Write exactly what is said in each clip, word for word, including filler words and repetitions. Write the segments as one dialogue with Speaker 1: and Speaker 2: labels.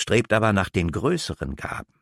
Speaker 1: strebt aber nach den größeren Gaben.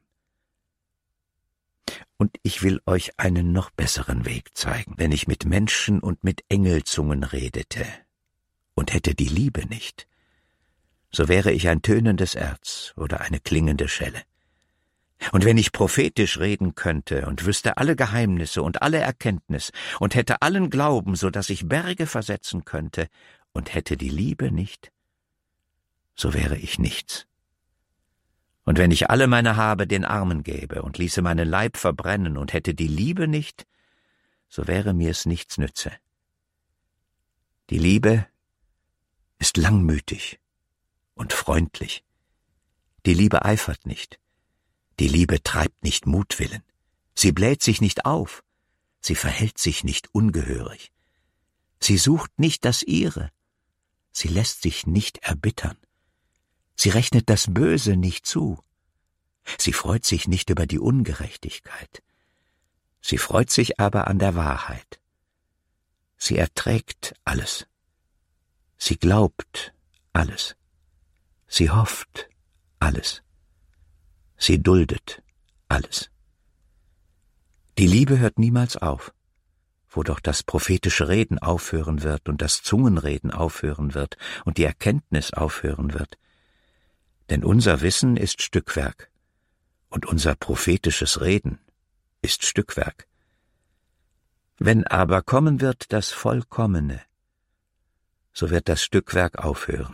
Speaker 1: Und ich will euch einen noch besseren Weg zeigen, wenn ich mit Menschen und mit Engelzungen redete und hätte die Liebe nicht, so wäre ich ein tönendes Erz oder eine klingende Schelle. Und wenn ich prophetisch reden könnte und wüsste alle Geheimnisse und alle Erkenntnis und hätte allen Glauben, so dass ich Berge versetzen könnte, und hätte die Liebe nicht, so wäre ich nichts. Und wenn ich alle meine Habe den Armen gäbe und ließe meinen Leib verbrennen und hätte die Liebe nicht, so wäre mir's nichts nütze. Die Liebe ist langmütig und freundlich. Die Liebe eifert nicht. Die Liebe treibt nicht Mutwillen. Sie bläht sich nicht auf. Sie verhält sich nicht ungehörig. Sie sucht nicht das Ihre. Sie lässt sich nicht erbittern. Sie rechnet das Böse nicht zu. Sie freut sich nicht über die Ungerechtigkeit. Sie freut sich aber an der Wahrheit. Sie erträgt alles. Sie glaubt alles. Sie hofft alles. Sie duldet alles. Die Liebe hört niemals auf, wo doch das prophetische Reden aufhören wird und das Zungenreden aufhören wird und die Erkenntnis aufhören wird. Denn unser Wissen ist Stückwerk und unser prophetisches Reden ist Stückwerk. Wenn aber kommen wird das Vollkommene, so wird das Stückwerk aufhören.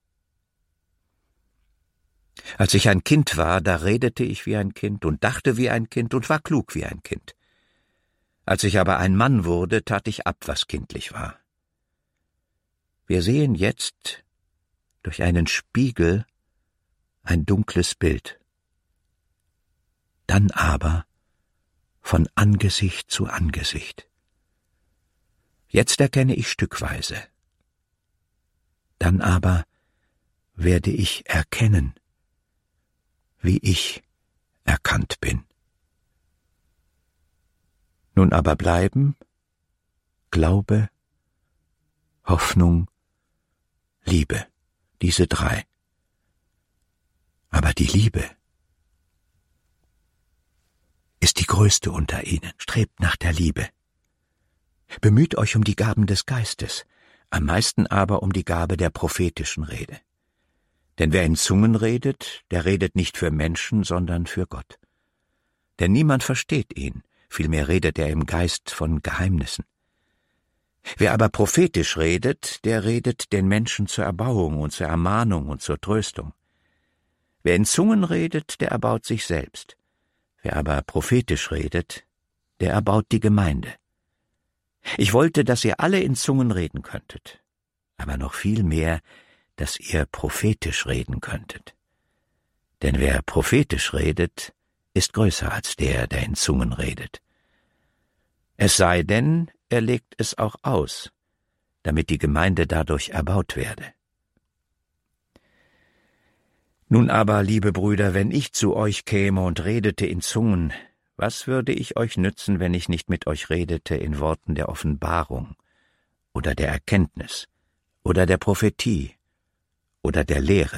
Speaker 1: Als ich ein Kind war, da redete ich wie ein Kind und dachte wie ein Kind und war klug wie ein Kind. Als ich aber ein Mann wurde, tat ich ab, was kindlich war. Wir sehen jetzt durch einen Spiegel ein dunkles Bild. Dann aber von Angesicht zu Angesicht. Jetzt erkenne ich stückweise. Dann aber werde ich erkennen, wie ich erkannt bin. Nun aber bleiben Glaube, Hoffnung, Liebe, diese drei. Aber die Liebe ist die größte unter ihnen. Strebt nach der Liebe. Bemüht euch um die Gaben des Geistes, am meisten aber um die Gabe der prophetischen Rede. Denn wer in Zungen redet, der redet nicht für Menschen, sondern für Gott. Denn niemand versteht ihn, vielmehr redet er im Geist von Geheimnissen. Wer aber prophetisch redet, der redet den Menschen zur Erbauung und zur Ermahnung und zur Tröstung. Wer in Zungen redet, der erbaut sich selbst. Wer aber prophetisch redet, der erbaut die Gemeinde. Ich wollte, dass ihr alle in Zungen reden könntet, aber noch viel mehr, dass ihr prophetisch reden könntet. Denn wer prophetisch redet, ist größer als der, der in Zungen redet. Es sei denn, er legt es auch aus, damit die Gemeinde dadurch erbaut werde. Nun aber, liebe Brüder, wenn ich zu euch käme und redete in Zungen, was würde ich euch nützen, wenn ich nicht mit euch redete in Worten der Offenbarung oder der Erkenntnis oder der Prophetie oder der Lehre?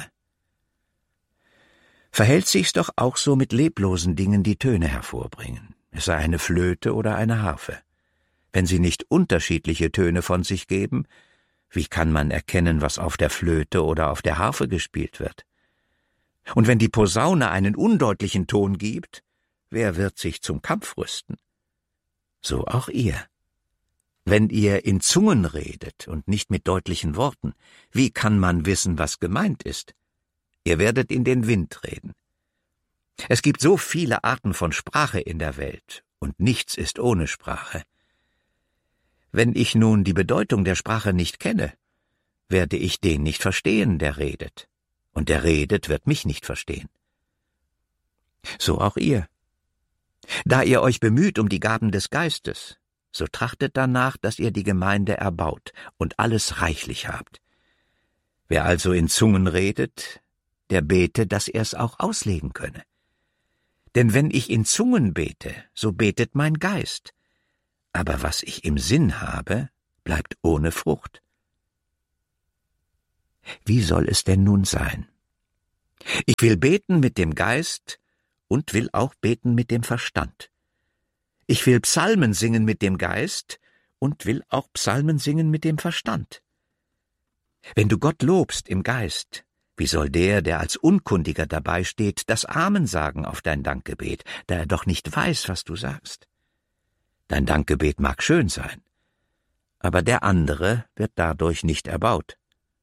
Speaker 1: Verhält sich's doch auch so mit leblosen Dingen, die Töne hervorbringen, es sei eine Flöte oder eine Harfe. Wenn sie nicht unterschiedliche Töne von sich geben, wie kann man erkennen, was auf der Flöte oder auf der Harfe gespielt wird? Und wenn die Posaune einen undeutlichen Ton gibt, wer wird sich zum Kampf rüsten? So auch ihr. Wenn ihr in Zungen redet und nicht mit deutlichen Worten, wie kann man wissen, was gemeint ist? Ihr werdet in den Wind reden. Es gibt so viele Arten von Sprache in der Welt, und nichts ist ohne Sprache. Wenn ich nun die Bedeutung der Sprache nicht kenne, werde ich den nicht verstehen, der redet, und der redet wird mich nicht verstehen. So auch ihr. Da ihr euch bemüht um die Gaben des Geistes, so trachtet danach, dass ihr die Gemeinde erbaut und alles reichlich habt. Wer also in Zungen redet, der bete, dass er's auch auslegen könne. Denn wenn ich in Zungen bete, so betet mein Geist, aber was ich im Sinn habe, bleibt ohne Frucht. Wie soll es denn nun sein? Ich will beten mit dem Geist und will auch beten mit dem Verstand. Ich will Psalmen singen mit dem Geist und will auch Psalmen singen mit dem Verstand. Wenn du Gott lobst im Geist, wie soll der, der als Unkundiger dabei steht, das Amen sagen auf dein Dankgebet, da er doch nicht weiß, was du sagst? Dein Dankgebet mag schön sein, aber der andere wird dadurch nicht erbaut.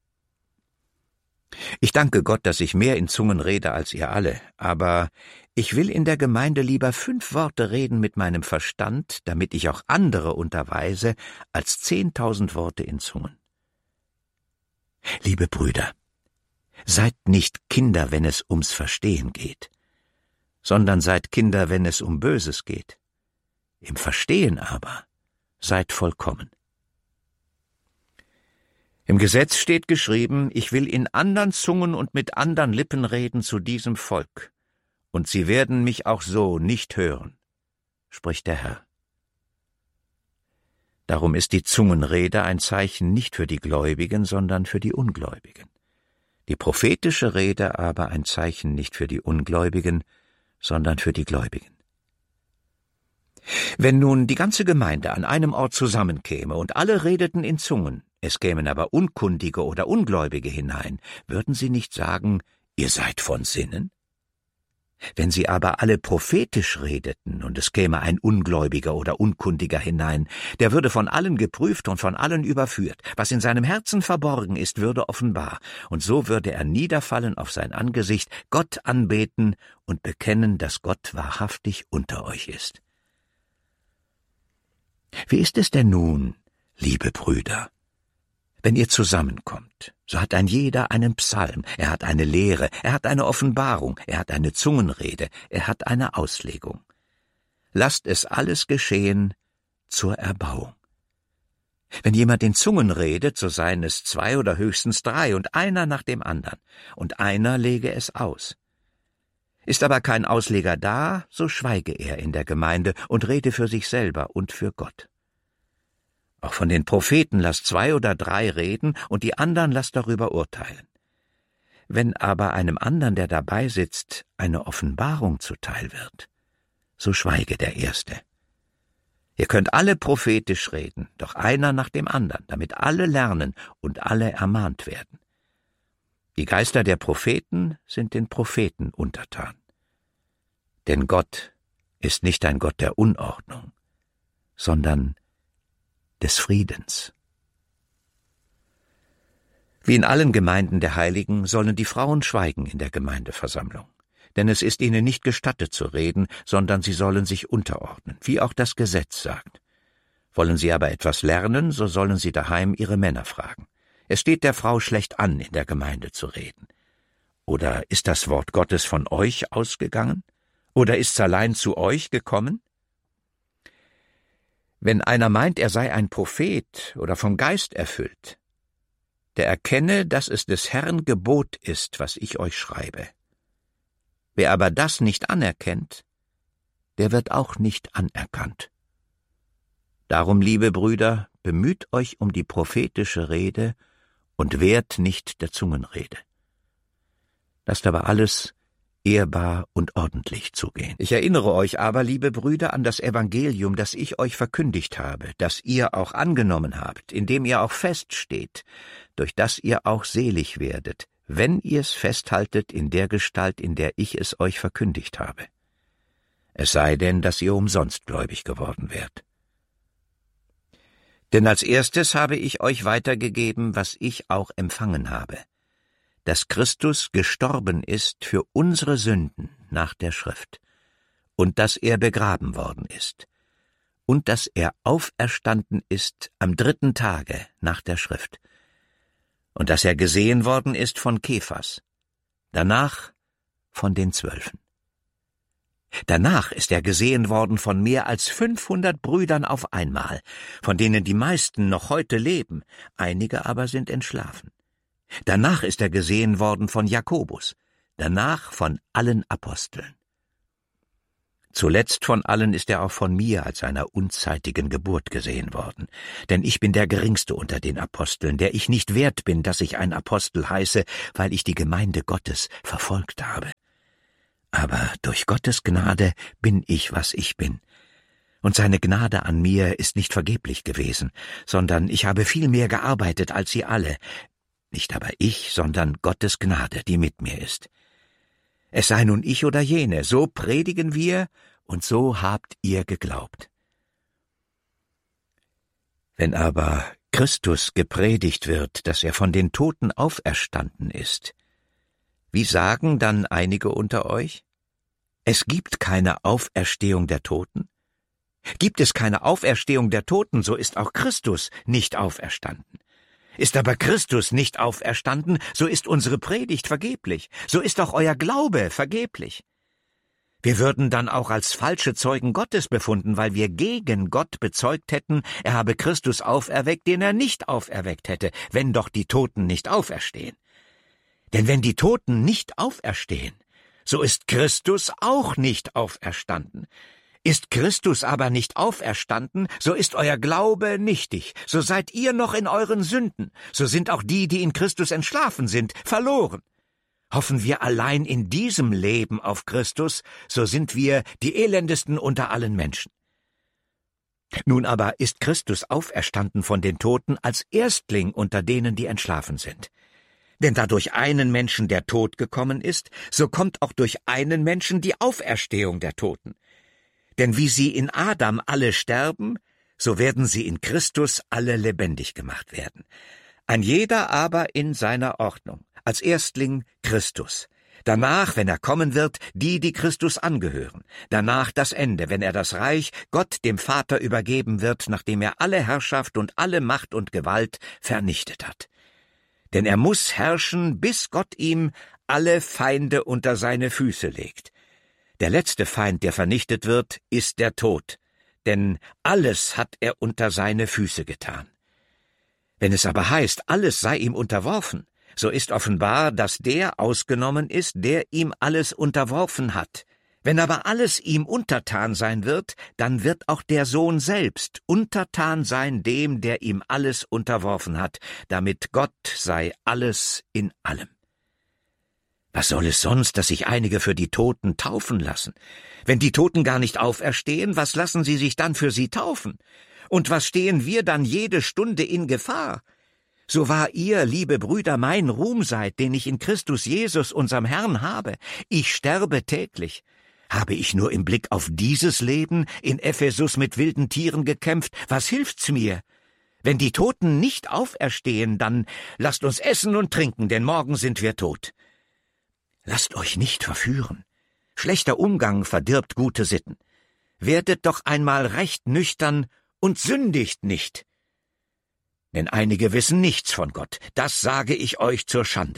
Speaker 1: Ich danke Gott, dass ich mehr in Zungen rede als ihr alle, aber ich will in der Gemeinde lieber fünf Worte reden mit meinem Verstand, damit ich auch andere unterweise, als zehntausend Worte in Zungen. Liebe Brüder, seid nicht Kinder, wenn es ums Verstehen geht, sondern seid Kinder, wenn es um Böses geht. Im Verstehen aber seid vollkommen. Im Gesetz steht geschrieben, ich will in andern Zungen und mit andern Lippen reden zu diesem Volk, und sie werden mich auch so nicht hören, spricht der Herr. Darum ist die Zungenrede ein Zeichen nicht für die Gläubigen, sondern für die Ungläubigen. Die prophetische Rede aber ein Zeichen nicht für die Ungläubigen, sondern für die Gläubigen. Wenn nun die ganze Gemeinde an einem Ort zusammenkäme und alle redeten in Zungen, es kämen aber Unkundige oder Ungläubige hinein, würden sie nicht sagen, ihr seid von Sinnen? Wenn sie aber alle prophetisch redeten und es käme ein Ungläubiger oder Unkundiger hinein, der würde von allen geprüft und von allen überführt. Was in seinem Herzen verborgen ist, würde offenbar, und so würde er niederfallen auf sein Angesicht, Gott anbeten und bekennen, dass Gott wahrhaftig unter euch ist. Wie ist es denn nun, liebe Brüder? Wenn ihr zusammenkommt, so hat ein jeder einen Psalm, er hat eine Lehre, er hat eine Offenbarung, er hat eine Zungenrede, er hat eine Auslegung. Lasst es alles geschehen zur Erbauung. Wenn jemand in Zungen redet, so seien es zwei oder höchstens drei und einer nach dem andern, und einer lege es aus. Ist aber kein Ausleger da, so schweige er in der Gemeinde und rede für sich selber und für Gott. Auch von den Propheten lasst zwei oder drei reden und die anderen lasst darüber urteilen. Wenn aber einem anderen, der dabei sitzt, eine Offenbarung zuteil wird, so schweige der Erste. Ihr könnt alle prophetisch reden, doch einer nach dem anderen, damit alle lernen und alle ermahnt werden. Die Geister der Propheten sind den Propheten untertan. Denn Gott ist nicht ein Gott der Unordnung, sondern des Friedens. Wie in allen Gemeinden der Heiligen sollen die Frauen schweigen in der Gemeindeversammlung, denn es ist ihnen nicht gestattet zu reden, sondern sie sollen sich unterordnen, wie auch das Gesetz sagt. Wollen sie aber etwas lernen, so sollen sie daheim ihre Männer fragen. Es steht der Frau schlecht an, in der Gemeinde zu reden. Oder ist das Wort Gottes von euch ausgegangen? Oder ist's allein zu euch gekommen? Wenn einer meint, er sei ein Prophet oder vom Geist erfüllt, der erkenne, dass es des Herrn Gebot ist, was ich euch schreibe. Wer aber das nicht anerkennt, der wird auch nicht anerkannt. Darum, liebe Brüder, bemüht euch um die prophetische Rede und wehrt nicht der Zungenrede. Lasst aber alles ehrbar und ordentlich zugehen. Ich erinnere euch aber, liebe Brüder, an das Evangelium, das ich euch verkündigt habe, das ihr auch angenommen habt, in dem ihr auch feststeht, durch das ihr auch selig werdet, wenn ihr es festhaltet in der Gestalt, in der ich es euch verkündigt habe. Es sei denn, dass ihr umsonst gläubig geworden wärt. Denn als erstes habe ich euch weitergegeben, was ich auch empfangen habe, dass Christus gestorben ist für unsere Sünden nach der Schrift, und dass er begraben worden ist, und dass er auferstanden ist am dritten Tage nach der Schrift, und dass er gesehen worden ist von Kephas, danach von den Zwölfen. Danach ist er gesehen worden von mehr als fünfhundert Brüdern auf einmal, von denen die meisten noch heute leben, einige aber sind entschlafen. Danach ist er gesehen worden von Jakobus, danach von allen Aposteln. Zuletzt von allen ist er auch von mir als einer unzeitigen Geburt gesehen worden. Denn ich bin der Geringste unter den Aposteln, der ich nicht wert bin, dass ich ein Apostel heiße, weil ich die Gemeinde Gottes verfolgt habe. Aber durch Gottes Gnade bin ich, was ich bin. Und seine Gnade an mir ist nicht vergeblich gewesen, sondern ich habe viel mehr gearbeitet als sie alle. Nicht aber ich, sondern Gottes Gnade, die mit mir ist. Es sei nun ich oder jene, so predigen wir, und so habt ihr geglaubt. Wenn aber Christus gepredigt wird, dass er von den Toten auferstanden ist, wie sagen dann einige unter euch? Es gibt keine Auferstehung der Toten? Gibt es keine Auferstehung der Toten, so ist auch Christus nicht auferstanden. Ist aber Christus nicht auferstanden, so ist unsere Predigt vergeblich, so ist auch euer Glaube vergeblich. Wir würden dann auch als falsche Zeugen Gottes befunden, weil wir gegen Gott bezeugt hätten, er habe Christus auferweckt, den er nicht auferweckt hätte, wenn doch die Toten nicht auferstehen. Denn wenn die Toten nicht auferstehen, so ist Christus auch nicht auferstanden. Ist Christus aber nicht auferstanden, so ist euer Glaube nichtig, so seid ihr noch in euren Sünden, so sind auch die, die in Christus entschlafen sind, verloren. Hoffen wir allein in diesem Leben auf Christus, so sind wir die elendesten unter allen Menschen. Nun aber ist Christus auferstanden von den Toten als Erstling unter denen, die entschlafen sind. Denn da durch einen Menschen der Tod gekommen ist, so kommt auch durch einen Menschen die Auferstehung der Toten. Denn wie sie in Adam alle sterben, so werden sie in Christus alle lebendig gemacht werden. Ein jeder aber in seiner Ordnung. Als Erstling Christus. Danach, wenn er kommen wird, die, die Christus angehören. Danach das Ende, wenn er das Reich Gott dem Vater übergeben wird, nachdem er alle Herrschaft und alle Macht und Gewalt vernichtet hat. Denn er muss herrschen, bis Gott ihm alle Feinde unter seine Füße legt. Der letzte Feind, der vernichtet wird, ist der Tod, denn alles hat er unter seine Füße getan. Wenn es aber heißt, alles sei ihm unterworfen, so ist offenbar, dass der ausgenommen ist, der ihm alles unterworfen hat. Wenn aber alles ihm untertan sein wird, dann wird auch der Sohn selbst untertan sein dem, der ihm alles unterworfen hat, damit Gott sei alles in allem. Was soll es sonst, dass sich einige für die Toten taufen lassen? Wenn die Toten gar nicht auferstehen, was lassen sie sich dann für sie taufen? Und was stehen wir dann jede Stunde in Gefahr? So wahr ihr, liebe Brüder, mein Ruhm seid, den ich in Christus Jesus, unserem Herrn, habe. Ich sterbe täglich. Habe ich nur im Blick auf dieses Leben in Ephesus mit wilden Tieren gekämpft, was hilft's mir? Wenn die Toten nicht auferstehen, dann lasst uns essen und trinken, denn morgen sind wir tot. Lasst euch nicht verführen. Schlechter Umgang verdirbt gute Sitten. Werdet doch einmal recht nüchtern und sündigt nicht. Denn einige wissen nichts von Gott, das sage ich euch zur Schande.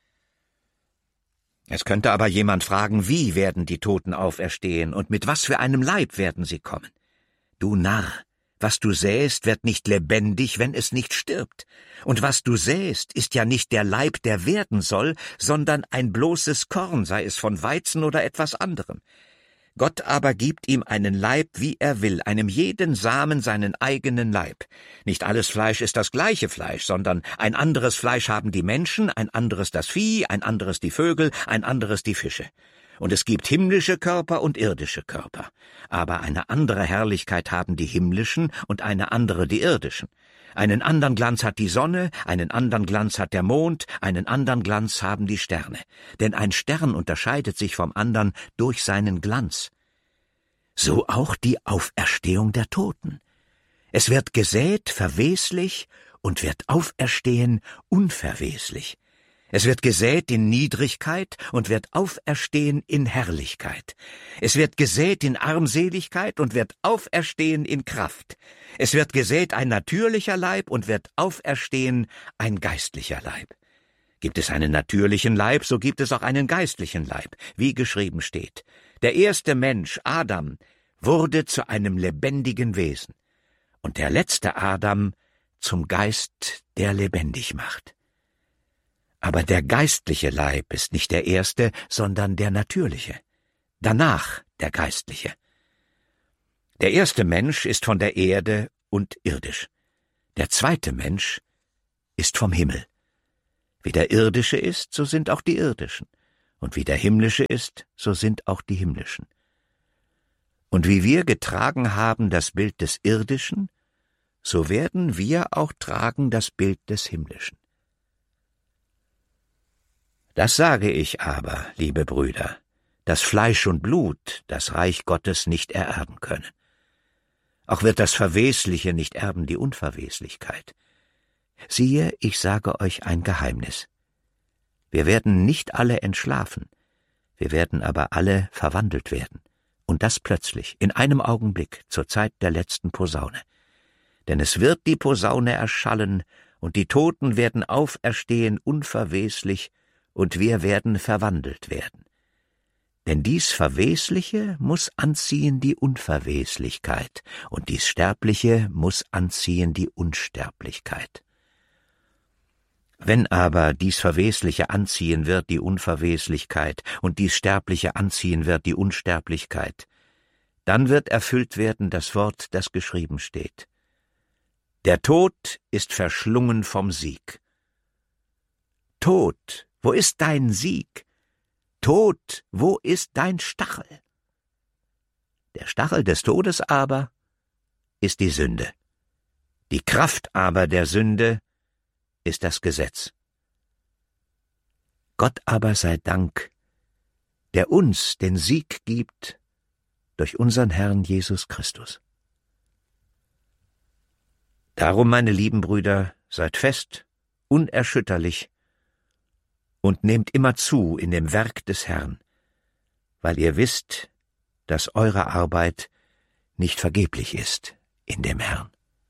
Speaker 1: Es könnte aber jemand fragen, wie werden die Toten auferstehen und mit was für einem Leib werden sie kommen? Du Narr, was du sähst, wird nicht lebendig, wenn es nicht stirbt. Und was du sähst, ist ja nicht der Leib, der werden soll, sondern ein bloßes Korn, sei es von Weizen oder etwas anderem. Gott aber gibt ihm einen Leib, wie er will, einem jeden Samen seinen eigenen Leib. Nicht alles Fleisch ist das gleiche Fleisch, sondern ein anderes Fleisch haben die Menschen, ein anderes das Vieh, ein anderes die Vögel, ein anderes die Fische. Und es gibt himmlische Körper und irdische Körper. Aber eine andere Herrlichkeit haben die himmlischen und eine andere die irdischen. Einen anderen Glanz hat die Sonne, einen anderen Glanz hat der Mond, einen anderen Glanz haben die Sterne. Denn ein Stern unterscheidet sich vom anderen durch seinen Glanz. So auch die Auferstehung der Toten. Es wird gesät verweslich und wird auferstehen unverweslich. Es wird gesät in Niedrigkeit und wird auferstehen in Herrlichkeit. Es wird gesät in Armseligkeit und wird auferstehen in Kraft. Es wird gesät ein natürlicher Leib und wird auferstehen ein geistlicher Leib. Gibt es einen natürlichen Leib, so gibt es auch einen geistlichen Leib, wie geschrieben steht. Der erste Mensch, Adam, wurde zu einem lebendigen Wesen und der letzte Adam zum Geist, der lebendig macht. Aber der geistliche Leib ist nicht der erste, sondern der natürliche. Danach der geistliche. Der erste Mensch ist von der Erde und irdisch. Der zweite Mensch ist vom Himmel. Wie der irdische ist, so sind auch die irdischen. Und wie der himmlische ist, so sind auch die himmlischen. Und wie wir getragen haben das Bild des Irdischen, so werden wir auch tragen das Bild des Himmlischen. Das sage ich aber, liebe Brüder, dass Fleisch und Blut das Reich Gottes nicht ererben können. Auch wird das Verwesliche nicht erben die Unverweslichkeit. Siehe, ich sage euch ein Geheimnis. Wir werden nicht alle entschlafen, wir werden aber alle verwandelt werden. Und das plötzlich, in einem Augenblick, zur Zeit der letzten Posaune. Denn es wird die Posaune erschallen, und die Toten werden auferstehen unverweslich, und wir werden verwandelt werden. Denn dies Verwesliche muß anziehen die Unverweslichkeit, und dies Sterbliche muß anziehen die Unsterblichkeit. Wenn aber dies Verwesliche anziehen wird die Unverweslichkeit und dies Sterbliche anziehen wird die Unsterblichkeit, dann wird erfüllt werden das Wort, das geschrieben steht. Der Tod ist verschlungen vom Sieg. Tod, wo ist dein Sieg? Tod, wo ist dein Stachel? Der Stachel des Todes aber ist die Sünde. Die Kraft aber der Sünde ist das Gesetz. Gott aber sei Dank, der uns den Sieg gibt durch unseren Herrn Jesus Christus. Darum, meine lieben Brüder, seid fest, unerschütterlich und nehmt immer zu in dem Werk des Herrn, weil ihr wisst, dass eure Arbeit nicht vergeblich ist in dem Herrn.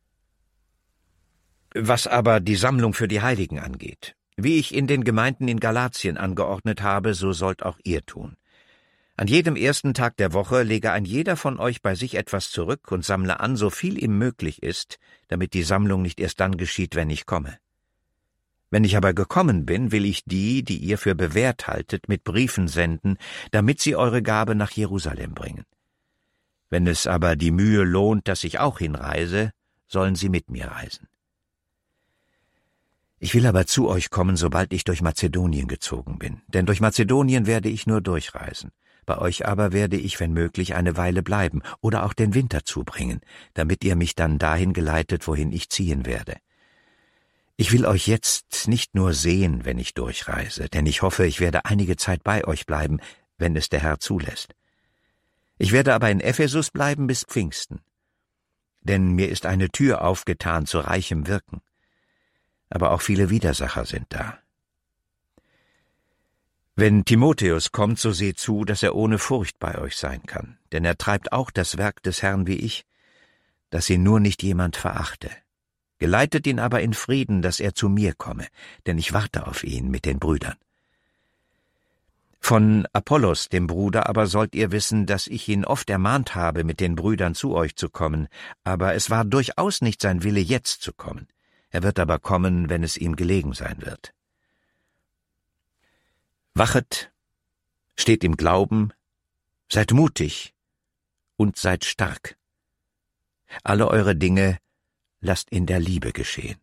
Speaker 1: Was aber die Sammlung für die Heiligen angeht, wie ich in den Gemeinden in Galatien angeordnet habe, so sollt auch ihr tun. An jedem ersten Tag der Woche lege ein jeder von euch bei sich etwas zurück und sammle an, so viel ihm möglich ist, damit die Sammlung nicht erst dann geschieht, wenn ich komme. Wenn ich aber gekommen bin, will ich die, die ihr für bewährt haltet, mit Briefen senden, damit sie eure Gabe nach Jerusalem bringen. Wenn es aber die Mühe lohnt, dass ich auch hinreise, sollen sie mit mir reisen. Ich will aber zu euch kommen, sobald ich durch Mazedonien gezogen bin, denn durch Mazedonien werde ich nur durchreisen. Bei euch aber werde ich, wenn möglich, eine Weile bleiben oder auch den Winter zubringen, damit ihr mich dann dahin geleitet, wohin ich ziehen werde. Ich will euch jetzt nicht nur sehen, wenn ich durchreise, denn ich hoffe, ich werde einige Zeit bei euch bleiben, wenn es der Herr zulässt. Ich werde aber in Ephesus bleiben bis Pfingsten, denn mir ist eine Tür aufgetan zu reichem Wirken. Aber auch viele Widersacher sind da. Wenn Timotheus kommt, so seht zu, dass er ohne Furcht bei euch sein kann, denn er treibt auch das Werk des Herrn wie ich, dass ihn nur nicht jemand verachte. Geleitet ihn aber in Frieden, dass er zu mir komme, denn ich warte auf ihn mit den Brüdern. Von Apollos, dem Bruder, aber sollt ihr wissen, dass ich ihn oft ermahnt habe, mit den Brüdern zu euch zu kommen, aber es war durchaus nicht sein Wille, jetzt zu kommen. Er wird aber kommen, wenn es ihm gelegen sein wird. Wachet, steht im Glauben, seid mutig und seid stark. Alle eure Dinge lasst in der Liebe geschehen.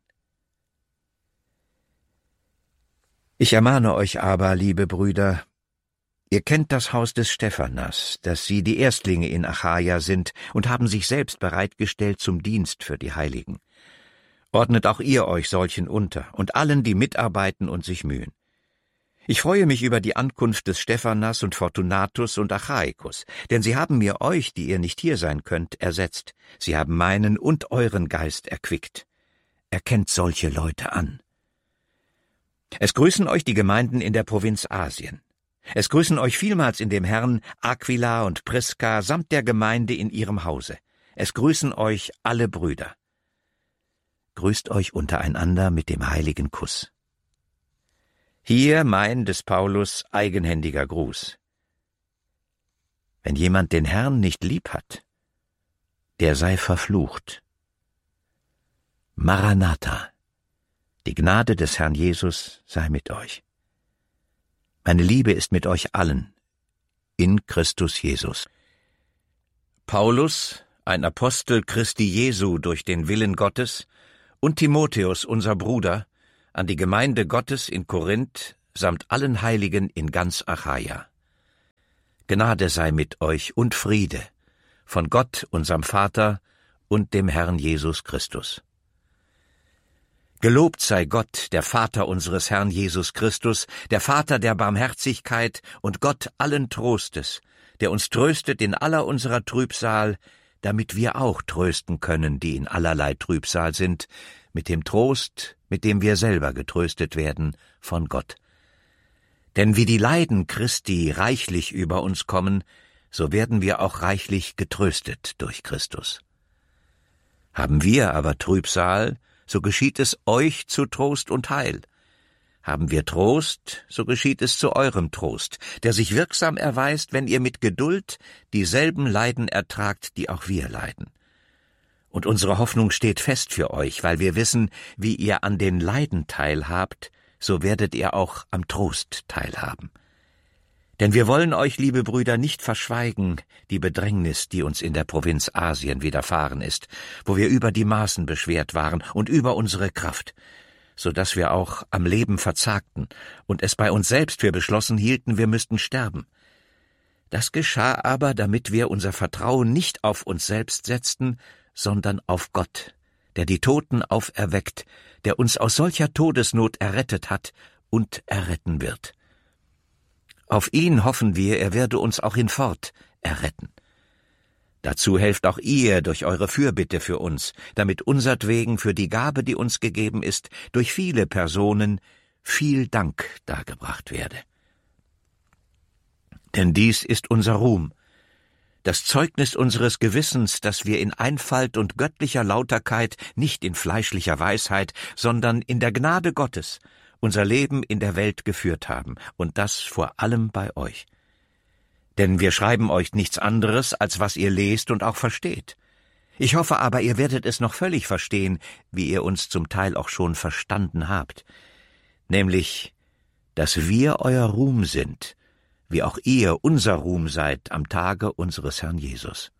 Speaker 1: Ich ermahne euch aber, liebe Brüder, ihr kennt das Haus des Stephanas, dass sie die Erstlinge in Achaia sind und haben sich selbst bereitgestellt zum Dienst für die Heiligen. Ordnet auch ihr euch solchen unter und allen, die mitarbeiten und sich mühen. Ich freue mich über die Ankunft des Stephanas und Fortunatus und Achaicus, denn sie haben mir euch, die ihr nicht hier sein könnt, ersetzt. Sie haben meinen und euren Geist erquickt. Erkennt solche Leute an. Es grüßen euch die Gemeinden in der Provinz Asien. Es grüßen euch vielmals in dem Herrn Aquila und Priska samt der Gemeinde in ihrem Hause. Es grüßen euch alle Brüder. Grüßt euch untereinander mit dem heiligen Kuss. Hier mein des Paulus eigenhändiger Gruß. Wenn jemand den Herrn nicht lieb hat, der sei verflucht. Maranatha, die Gnade des Herrn Jesus sei mit euch. Meine Liebe ist mit euch allen, in Christus Jesus. Paulus, ein Apostel Christi Jesu durch den Willen Gottes, und Timotheus, unser Bruder, an die Gemeinde Gottes in Korinth samt allen Heiligen in ganz Achaia. Gnade sei mit euch und Friede von Gott, unserem Vater, und dem Herrn Jesus Christus. Gelobt sei Gott, der Vater unseres Herrn Jesus Christus, der Vater der Barmherzigkeit und Gott allen Trostes, der uns tröstet in aller unserer Trübsal, damit wir auch trösten können, die in allerlei Trübsal sind, mit dem Trost, mit dem wir selber getröstet werden von Gott. Denn wie die Leiden Christi reichlich über uns kommen, so werden wir auch reichlich getröstet durch Christus. Haben wir aber Trübsal, so geschieht es euch zu Trost und Heil. Haben wir Trost, so geschieht es zu eurem Trost, der sich wirksam erweist, wenn ihr mit Geduld dieselben Leiden ertragt, die auch wir leiden. Und unsere Hoffnung steht fest für euch, weil wir wissen, wie ihr an den Leiden teilhabt, so werdet ihr auch am Trost teilhaben. Denn wir wollen euch, liebe Brüder, nicht verschweigen, die Bedrängnis, die uns in der Provinz Asien widerfahren ist, wo wir über die Maßen beschwert waren und über unsere Kraft, so dass wir auch am Leben verzagten und es bei uns selbst für beschlossen hielten, wir müssten sterben. Das geschah aber, damit wir unser Vertrauen nicht auf uns selbst setzten, sondern auf Gott, der die Toten auferweckt, der uns aus solcher Todesnot errettet hat und erretten wird. Auf ihn hoffen wir, er werde uns auch hinfort erretten. Dazu helft auch ihr durch eure Fürbitte für uns, damit unsertwegen für die Gabe, die uns gegeben ist, durch viele Personen viel Dank dargebracht werde. Denn dies ist unser Ruhm, das Zeugnis unseres Gewissens, dass wir in Einfalt und göttlicher Lauterkeit, nicht in fleischlicher Weisheit, sondern in der Gnade Gottes, unser Leben in der Welt geführt haben, und das vor allem bei euch. Denn wir schreiben euch nichts anderes, als was ihr lest und auch versteht. Ich hoffe aber, ihr werdet es noch völlig verstehen, wie ihr uns zum Teil auch schon verstanden habt, nämlich, dass wir euer Ruhm sind, wie auch ihr unser Ruhm seid am Tage unseres Herrn Jesus.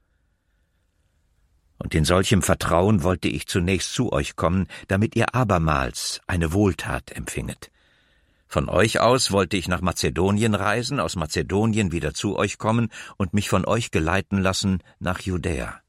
Speaker 1: Und in solchem Vertrauen wollte ich zunächst zu euch kommen, damit ihr abermals eine Wohltat empfinget. Von euch aus wollte ich nach Mazedonien reisen, aus Mazedonien wieder zu euch kommen und mich von euch geleiten lassen nach Judäa.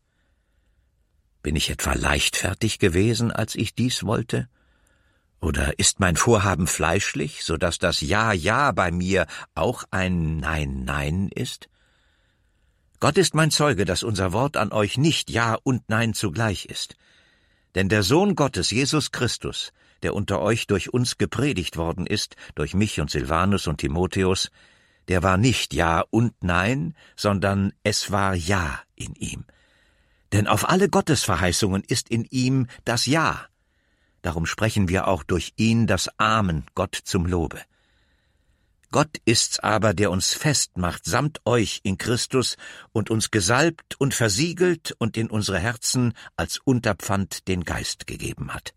Speaker 1: Bin ich etwa leichtfertig gewesen, als ich dies wollte? Oder ist mein Vorhaben fleischlich, so dass das Ja, Ja bei mir auch ein Nein, Nein ist? Gott ist mein Zeuge, dass unser Wort an euch nicht Ja und Nein zugleich ist. Denn der Sohn Gottes, Jesus Christus, der unter euch durch uns gepredigt worden ist, durch mich und Silvanus und Timotheus, der war nicht Ja und Nein, sondern es war Ja in ihm. Denn auf alle Gottesverheißungen ist in ihm das Ja. Darum sprechen wir auch durch ihn das Amen Gott zum Lobe. Gott ist's aber, der uns festmacht samt euch in Christus und uns gesalbt und versiegelt und in unsere Herzen als Unterpfand den Geist gegeben hat.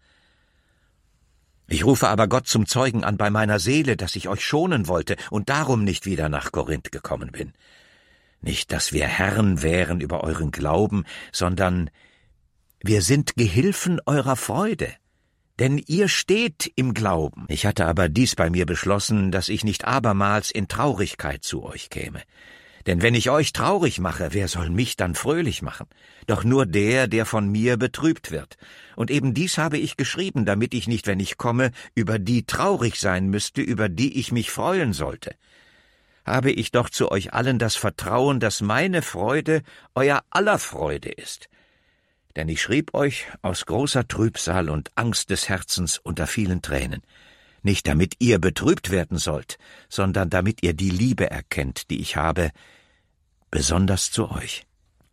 Speaker 1: Ich rufe aber Gott zum Zeugen an bei meiner Seele, dass ich euch schonen wollte und darum nicht wieder nach Korinth gekommen bin. Nicht, dass wir Herren wären über euren Glauben, sondern wir sind Gehilfen eurer Freude. Denn ihr steht im Glauben. Ich hatte aber dies bei mir beschlossen, dass ich nicht abermals in Traurigkeit zu euch käme. Denn wenn ich euch traurig mache, wer soll mich dann fröhlich machen? Doch nur der, der von mir betrübt wird. Und eben dies habe ich geschrieben, damit ich nicht, wenn ich komme, über die traurig sein müsste, über die ich mich freuen sollte. Habe ich doch zu euch allen das Vertrauen, dass meine Freude euer aller Freude ist. Denn ich schrieb euch aus großer Trübsal und Angst des Herzens unter vielen Tränen, nicht damit ihr betrübt werden sollt, sondern damit ihr die Liebe erkennt, die ich habe, besonders zu euch.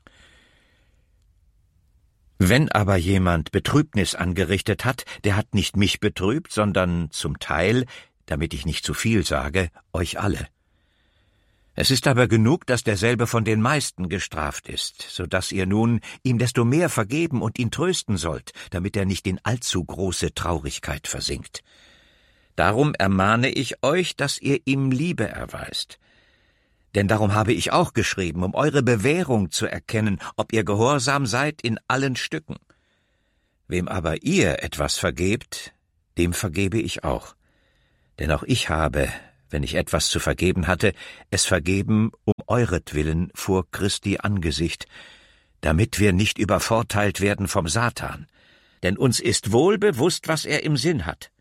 Speaker 1: Wenn aber jemand Betrübnis angerichtet hat, der hat nicht mich betrübt, sondern zum Teil, damit ich nicht zu viel sage, euch alle. Es ist aber genug, dass derselbe von den meisten gestraft ist, so dass ihr nun ihm desto mehr vergeben und ihn trösten sollt, damit er nicht in allzu große Traurigkeit versinkt. Darum ermahne ich euch, dass ihr ihm Liebe erweist. Denn darum habe ich auch geschrieben, um eure Bewährung zu erkennen, ob ihr gehorsam seid in allen Stücken. Wem aber ihr etwas vergebt, dem vergebe ich auch. Denn auch ich habe, wenn ich etwas zu vergeben hatte, es vergeben um euretwillen vor Christi Angesicht, damit wir nicht übervorteilt werden vom Satan. Denn uns ist wohl bewusst, was er im Sinn hat.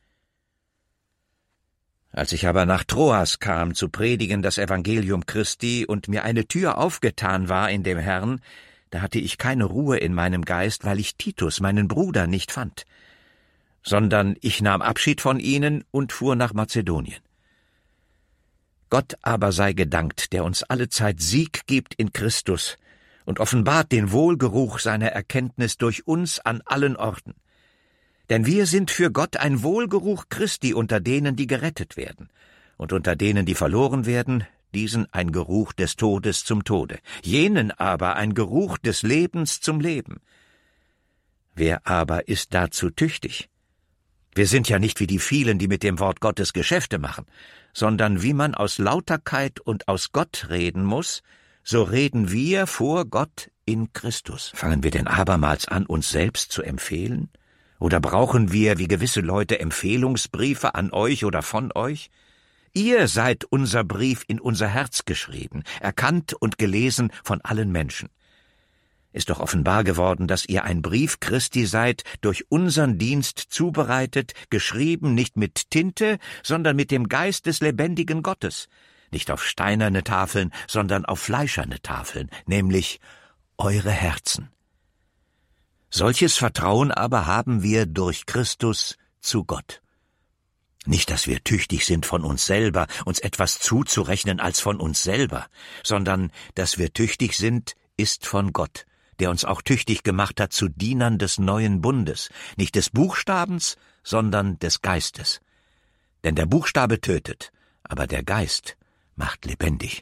Speaker 1: Als ich aber nach Troas kam, zu predigen das Evangelium Christi, und mir eine Tür aufgetan war in dem Herrn, da hatte ich keine Ruhe in meinem Geist, weil ich Titus, meinen Bruder, nicht fand, sondern ich nahm Abschied von ihnen und fuhr nach Mazedonien. Gott aber sei gedankt, der uns allezeit Sieg gibt in Christus und offenbart den Wohlgeruch seiner Erkenntnis durch uns an allen Orten. Denn wir sind für Gott ein Wohlgeruch Christi unter denen, die gerettet werden, und unter denen, die verloren werden, diesen ein Geruch des Todes zum Tode, jenen aber ein Geruch des Lebens zum Leben. Wer aber ist dazu tüchtig? Wir sind ja nicht wie die vielen, die mit dem Wort Gottes Geschäfte machen, sondern wie man aus Lauterkeit und aus Gott reden muss, so reden wir vor Gott in Christus. Fangen wir denn abermals an, uns selbst zu empfehlen? Oder brauchen wir, wie gewisse Leute, Empfehlungsbriefe an euch oder von euch? Ihr seid unser Brief in unser Herz geschrieben, erkannt und gelesen von allen Menschen. Ist doch offenbar geworden, dass ihr ein Brief Christi seid, durch unseren Dienst zubereitet, geschrieben nicht mit Tinte, sondern mit dem Geist des lebendigen Gottes, nicht auf steinerne Tafeln, sondern auf fleischerne Tafeln, nämlich eure Herzen. Solches Vertrauen aber haben wir durch Christus zu Gott. Nicht, dass wir tüchtig sind von uns selber, uns etwas zuzurechnen als von uns selber, sondern dass wir tüchtig sind, ist von Gott, der uns auch tüchtig gemacht hat zu Dienern des neuen Bundes, nicht des Buchstabens, sondern des Geistes. Denn der Buchstabe tötet, aber der Geist macht lebendig.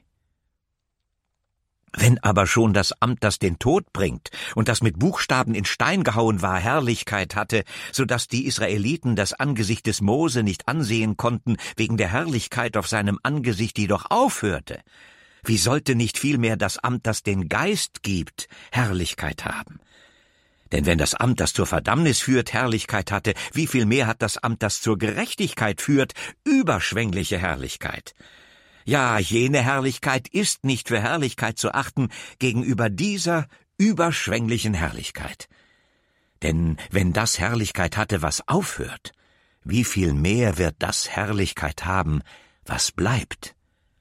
Speaker 1: Wenn aber schon das Amt, das den Tod bringt und das mit Buchstaben in Stein gehauen war, Herrlichkeit hatte, so dass die Israeliten das Angesicht des Mose nicht ansehen konnten, wegen der Herrlichkeit auf seinem Angesicht jedoch aufhörte, wie sollte nicht vielmehr das Amt, das den Geist gibt, Herrlichkeit haben? Denn wenn das Amt, das zur Verdammnis führt, Herrlichkeit hatte, wie viel mehr hat das Amt, das zur Gerechtigkeit führt, überschwängliche Herrlichkeit? Ja, jene Herrlichkeit ist nicht für Herrlichkeit zu achten gegenüber dieser überschwänglichen Herrlichkeit. Denn wenn das Herrlichkeit hatte, was aufhört, wie viel mehr wird das Herrlichkeit haben, was bleibt?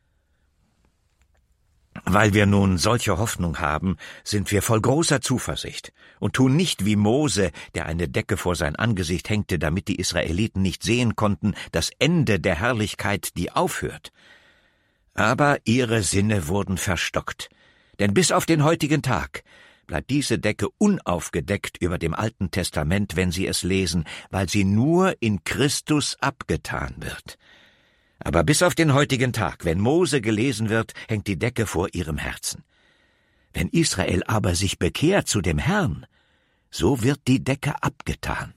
Speaker 1: Weil wir nun solche Hoffnung haben, sind wir voll großer Zuversicht und tun nicht wie Mose, der eine Decke vor sein Angesicht hängte, damit die Israeliten nicht sehen konnten, das Ende der Herrlichkeit, die aufhört. Aber ihre Sinne wurden verstockt, denn bis auf den heutigen Tag bleibt diese Decke unaufgedeckt über dem Alten Testament, wenn sie es lesen, weil sie nur in Christus abgetan wird. Aber bis auf den heutigen Tag, wenn Mose gelesen wird, hängt die Decke vor ihrem Herzen. Wenn Israel aber sich bekehrt zu dem Herrn, so wird die Decke abgetan.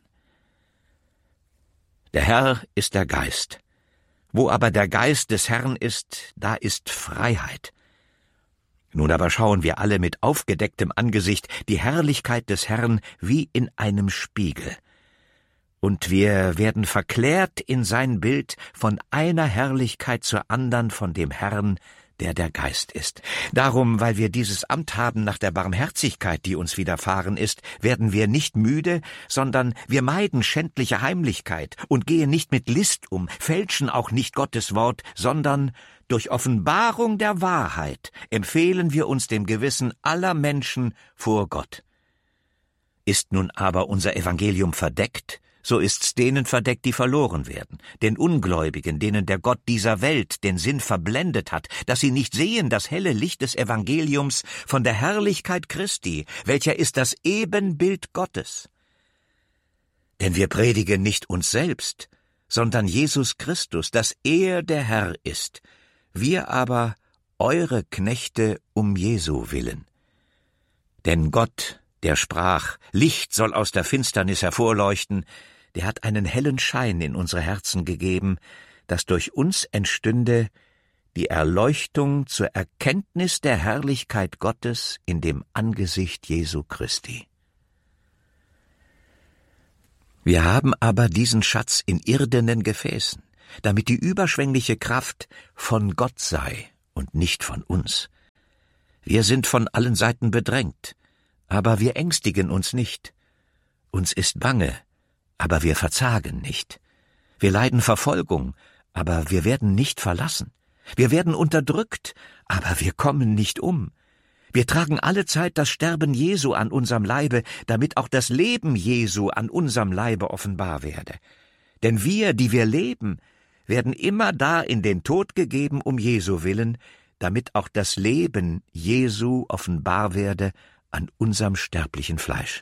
Speaker 1: Der Herr ist der Geist. Wo aber der Geist des Herrn ist, da ist Freiheit. Nun aber schauen wir alle mit aufgedecktem Angesicht die Herrlichkeit des Herrn wie in einem Spiegel. Und wir werden verklärt in sein Bild von einer Herrlichkeit zur andern von dem Herrn, der der Geist ist. Darum, weil wir dieses Amt haben nach der Barmherzigkeit, die uns widerfahren ist, werden wir nicht müde, sondern wir meiden schändliche Heimlichkeit und gehen nicht mit List um, fälschen auch nicht Gottes Wort, sondern durch Offenbarung der Wahrheit empfehlen wir uns dem Gewissen aller Menschen vor Gott. Ist nun aber unser Evangelium verdeckt, so ist's denen verdeckt, die verloren werden, den Ungläubigen, denen der Gott dieser Welt den Sinn verblendet hat, dass sie nicht sehen das helle Licht des Evangeliums von der Herrlichkeit Christi, welcher ist das Ebenbild Gottes. Denn wir predigen nicht uns selbst, sondern Jesus Christus, dass er der Herr ist, wir aber eure Knechte um Jesu willen. Denn Gott, der sprach, Licht soll aus der Finsternis hervorleuchten, der hat einen hellen Schein in unsere Herzen gegeben, dass durch uns entstünde die Erleuchtung zur Erkenntnis der Herrlichkeit Gottes in dem Angesicht Jesu Christi. Wir haben aber diesen Schatz in irdenen Gefäßen, damit die überschwängliche Kraft von Gott sei und nicht von uns. Wir sind von allen Seiten bedrängt, aber wir ängstigen uns nicht. Uns ist bange, aber wir verzagen nicht. Wir leiden Verfolgung, aber wir werden nicht verlassen. Wir werden unterdrückt, aber wir kommen nicht um. Wir tragen allezeit das Sterben Jesu an unserem Leibe, damit auch das Leben Jesu an unserem Leibe offenbar werde. Denn wir, die wir leben, werden immer da in den Tod gegeben um Jesu willen, damit auch das Leben Jesu offenbar werde an unserem sterblichen Fleisch.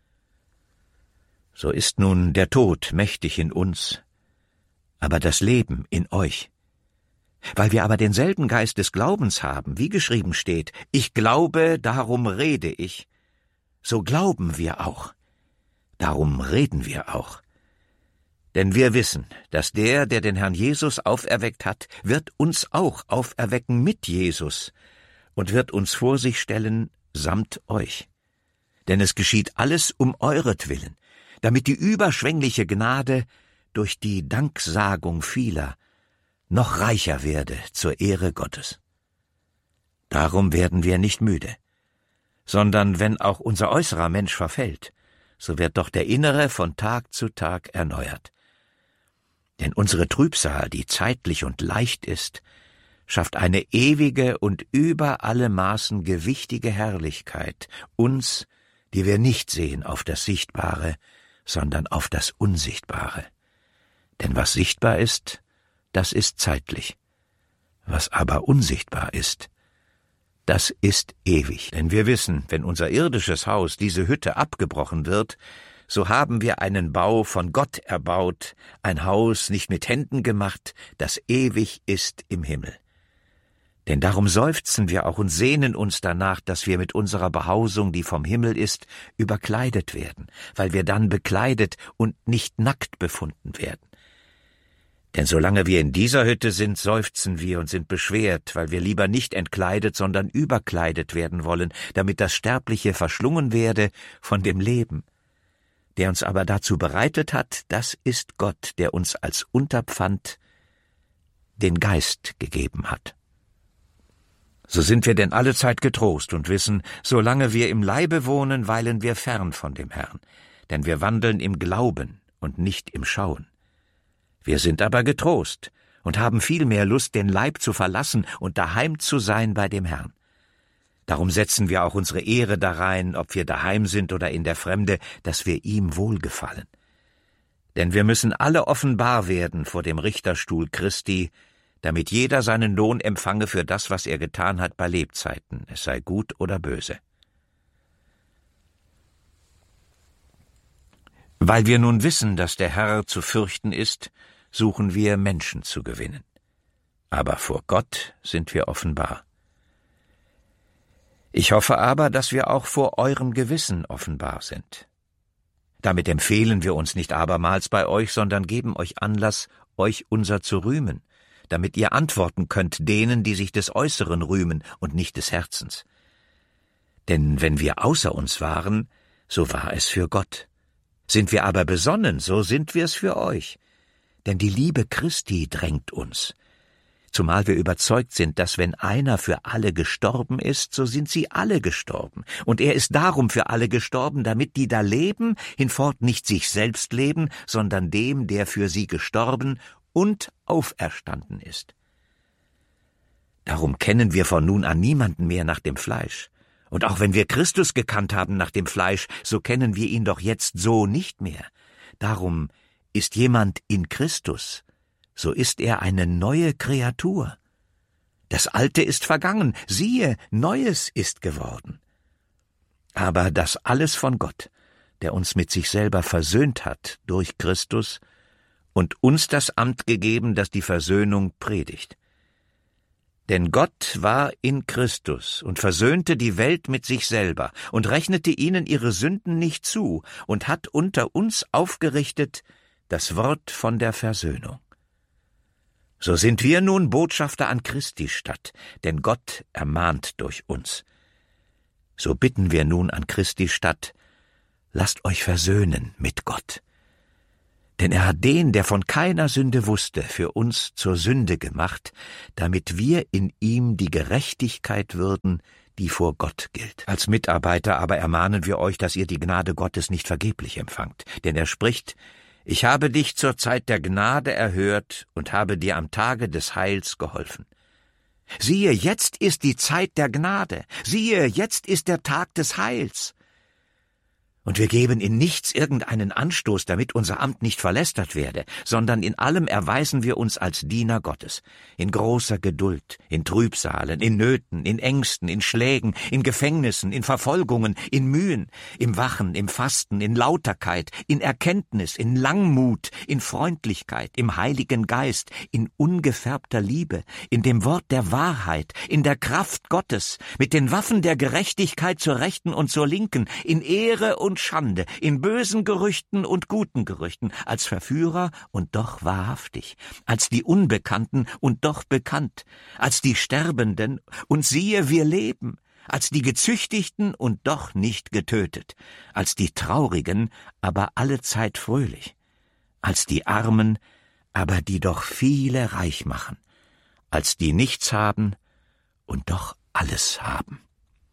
Speaker 1: So ist nun der Tod mächtig in uns, aber das Leben in euch. Weil wir aber denselben Geist des Glaubens haben, wie geschrieben steht, ich glaube, darum rede ich, so glauben wir auch, darum reden wir auch. Denn wir wissen, dass der, der den Herrn Jesus auferweckt hat, wird uns auch auferwecken mit Jesus und wird uns vor sich stellen samt euch. Denn es geschieht alles um euretwillen, damit die überschwängliche Gnade durch die Danksagung vieler noch reicher werde zur Ehre Gottes. Darum werden wir nicht müde, sondern wenn auch unser äußerer Mensch verfällt, so wird doch der innere von Tag zu Tag erneuert. Denn unsere Trübsal, die zeitlich und leicht ist, schafft eine ewige und über alle Maßen gewichtige Herrlichkeit, uns, die wir nicht sehen auf das Sichtbare, sondern auf das Unsichtbare. Denn was sichtbar ist, das ist zeitlich. Was aber unsichtbar ist, das ist ewig. Denn wir wissen, wenn unser irdisches Haus, diese Hütte, abgebrochen wird, so haben wir einen Bau von Gott erbaut, ein Haus nicht mit Händen gemacht, das ewig ist im Himmel. Denn darum seufzen wir auch und sehnen uns danach, dass wir mit unserer Behausung, die vom Himmel ist, überkleidet werden, weil wir dann bekleidet und nicht nackt befunden werden. Denn solange wir in dieser Hütte sind, seufzen wir und sind beschwert, weil wir lieber nicht entkleidet, sondern überkleidet werden wollen, damit das Sterbliche verschlungen werde von dem Leben. Der uns aber dazu bereitet hat, das ist Gott, der uns als Unterpfand den Geist gegeben hat. So sind wir denn allezeit getrost und wissen, solange wir im Leibe wohnen, weilen wir fern von dem Herrn, denn wir wandeln im Glauben und nicht im Schauen. Wir sind aber getrost und haben viel mehr Lust, den Leib zu verlassen und daheim zu sein bei dem Herrn. Darum setzen wir auch unsere Ehre darein, ob wir daheim sind oder in der Fremde, dass wir ihm wohlgefallen. Denn wir müssen alle offenbar werden vor dem Richterstuhl Christi, damit jeder seinen Lohn empfange für das, was er getan hat bei Lebzeiten, es sei gut oder böse. Weil wir nun wissen, dass der Herr zu fürchten ist, suchen wir Menschen zu gewinnen. Aber vor Gott sind wir offenbar. Ich hoffe aber, dass wir auch vor eurem Gewissen offenbar sind. Damit empfehlen wir uns nicht abermals bei euch, sondern geben euch Anlass, euch unser zu rühmen, damit ihr antworten könnt denen, die sich des Äußeren rühmen und nicht des Herzens. Denn wenn wir außer uns waren, so war es für Gott. Sind wir aber besonnen, so sind wir es für euch. Denn die Liebe Christi drängt uns. Zumal wir überzeugt sind, dass wenn einer für alle gestorben ist, so sind sie alle gestorben. Und er ist darum für alle gestorben, damit die da leben, hinfort nicht sich selbst leben, sondern dem, der für sie gestorben und auferstanden ist. Darum kennen wir von nun an niemanden mehr nach dem Fleisch. Und auch wenn wir Christus gekannt haben nach dem Fleisch, so kennen wir ihn doch jetzt so nicht mehr. Darum ist jemand in Christus, so ist er eine neue Kreatur. Das Alte ist vergangen, siehe, Neues ist geworden. Aber das alles von Gott, der uns mit sich selber versöhnt hat durch Christus und uns das Amt gegeben, das die Versöhnung predigt. Denn Gott war in Christus und versöhnte die Welt mit sich selber und rechnete ihnen ihre Sünden nicht zu und hat unter uns aufgerichtet das Wort von der Versöhnung. So sind wir nun Botschafter an Christi Statt, denn Gott ermahnt durch uns. So bitten wir nun an Christi Statt, lasst euch versöhnen mit Gott. Denn er hat den, der von keiner Sünde wusste, für uns zur Sünde gemacht, damit wir in ihm die Gerechtigkeit würden, die vor Gott gilt. Als Mitarbeiter aber ermahnen wir euch, dass ihr die Gnade Gottes nicht vergeblich empfangt. Denn er spricht, ich habe dich zur Zeit der Gnade erhört und habe dir am Tage des Heils geholfen. Siehe, jetzt ist die Zeit der Gnade. Siehe, jetzt ist der Tag des Heils. Und wir geben in nichts irgendeinen Anstoß, damit unser Amt nicht verlästert werde, sondern in allem erweisen wir uns als Diener Gottes, in großer Geduld, in Trübsalen, in Nöten, in Ängsten, in Schlägen, in Gefängnissen, in Verfolgungen, in Mühen, im Wachen, im Fasten, in Lauterkeit, in Erkenntnis, in Langmut, in Freundlichkeit, im Heiligen Geist, in ungefärbter Liebe, in dem Wort der Wahrheit, in der Kraft Gottes, mit den Waffen der Gerechtigkeit zur Rechten und zur Linken, in Ehre und Schande, in bösen Gerüchten und guten Gerüchten, als Verführer und doch wahrhaftig, als die Unbekannten und doch bekannt, als die Sterbenden und siehe, wir leben, als die Gezüchtigten und doch nicht getötet, als die Traurigen, aber allezeit fröhlich, als die Armen, aber die doch viele reich machen, als die nichts haben und doch alles haben.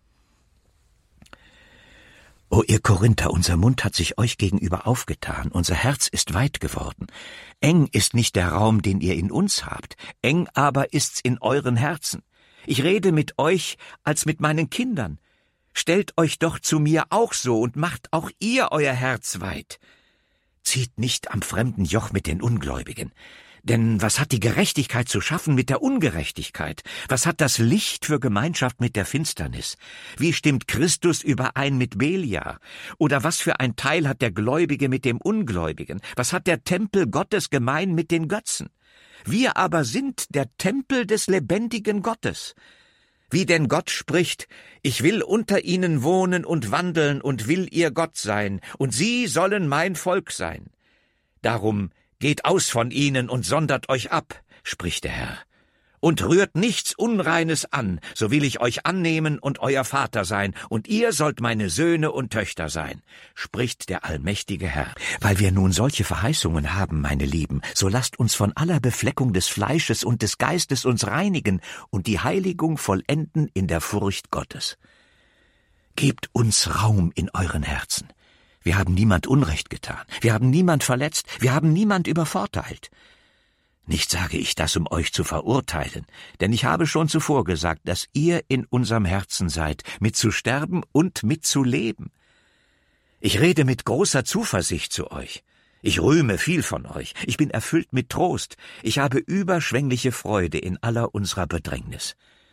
Speaker 1: O ihr Korinther, unser Mund hat sich euch gegenüber aufgetan, unser Herz ist weit geworden. Eng ist nicht der Raum, den ihr in uns habt, eng aber ist's in euren Herzen. Ich rede mit euch als mit meinen Kindern. Stellt euch doch zu mir auch so und macht auch ihr euer Herz weit. Zieht nicht am fremden Joch mit den Ungläubigen. Denn was hat die Gerechtigkeit zu schaffen mit der Ungerechtigkeit? Was hat das Licht für Gemeinschaft mit der Finsternis? Wie stimmt Christus überein mit Beliar? Oder was für ein Teil hat der Gläubige mit dem Ungläubigen? Was hat der Tempel Gottes gemein mit den Götzen? Wir aber sind der Tempel des lebendigen Gottes. Wie denn Gott spricht, ich will unter ihnen wohnen und wandeln und will ihr Gott sein, und sie sollen mein Volk sein. Darum geht aus von ihnen und sondert euch ab, spricht der Herr. Und rührt nichts Unreines an, so will ich euch annehmen und euer Vater sein, und ihr sollt meine Söhne und Töchter sein, spricht der allmächtige Herr. Weil wir nun solche Verheißungen haben, meine Lieben, so lasst uns von aller Befleckung des Fleisches und des Geistes uns reinigen und die Heiligung vollenden in der Furcht Gottes. Gebt uns Raum in euren Herzen. Wir haben niemand Unrecht getan, wir haben niemand verletzt, wir haben niemand übervorteilt. Nicht sage ich das, um euch zu verurteilen, denn ich habe schon zuvor gesagt, dass ihr in unserem Herzen seid, mit zu sterben und mit zu leben. Ich rede mit großer Zuversicht zu euch. Ich rühme viel von euch, ich bin erfüllt mit Trost, ich habe überschwängliche Freude in aller unserer Bedrängnis.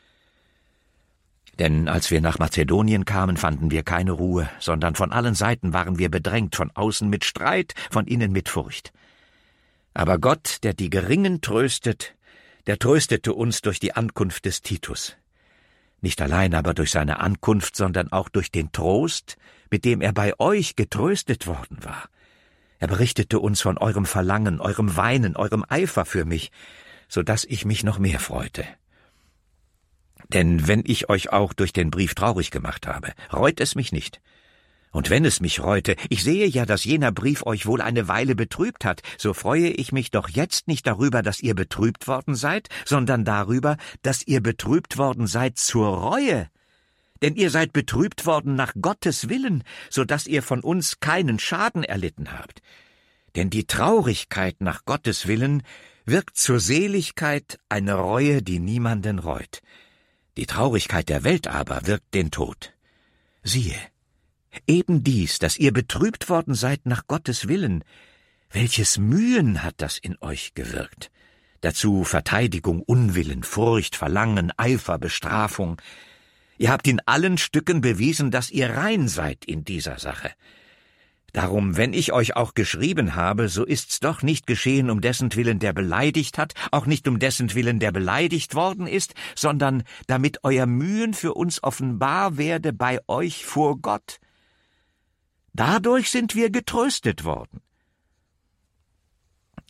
Speaker 1: Denn als wir nach Mazedonien kamen, fanden wir keine Ruhe, sondern von allen Seiten waren wir bedrängt, von außen mit Streit, von innen mit Furcht. Aber Gott, der die Geringen tröstet, der tröstete uns durch die Ankunft des Titus. Nicht allein aber durch seine Ankunft, sondern auch durch den Trost, mit dem er bei euch getröstet worden war. Er berichtete uns von eurem Verlangen, eurem Weinen, eurem Eifer für mich, so dass ich mich noch mehr freute. Denn wenn ich euch auch durch den Brief traurig gemacht habe, reut es mich nicht. Und wenn es mich reute, ich sehe ja, dass jener Brief euch wohl eine Weile betrübt hat, so freue ich mich doch jetzt nicht darüber, dass ihr betrübt worden seid, sondern darüber, dass ihr betrübt worden seid zur Reue. Denn ihr seid betrübt worden nach Gottes Willen, so dass ihr von uns keinen Schaden erlitten habt. Denn die Traurigkeit nach Gottes Willen wirkt zur Seligkeit eine Reue, die niemanden reut. Die Traurigkeit der Welt aber wirkt den Tod. Siehe, eben dies, dass ihr betrübt worden seid nach Gottes Willen, welches Mühen hat das in euch gewirkt? Dazu Verteidigung, Unwillen, Furcht, Verlangen, Eifer, Bestrafung. Ihr habt in allen Stücken bewiesen, dass ihr rein seid in dieser Sache. Darum, wenn ich euch auch geschrieben habe, so ist's doch nicht geschehen um dessentwillen, der beleidigt hat, auch nicht um dessentwillen, der beleidigt worden ist, sondern damit euer Mühen für uns offenbar werde bei euch vor Gott. Dadurch sind wir getröstet worden.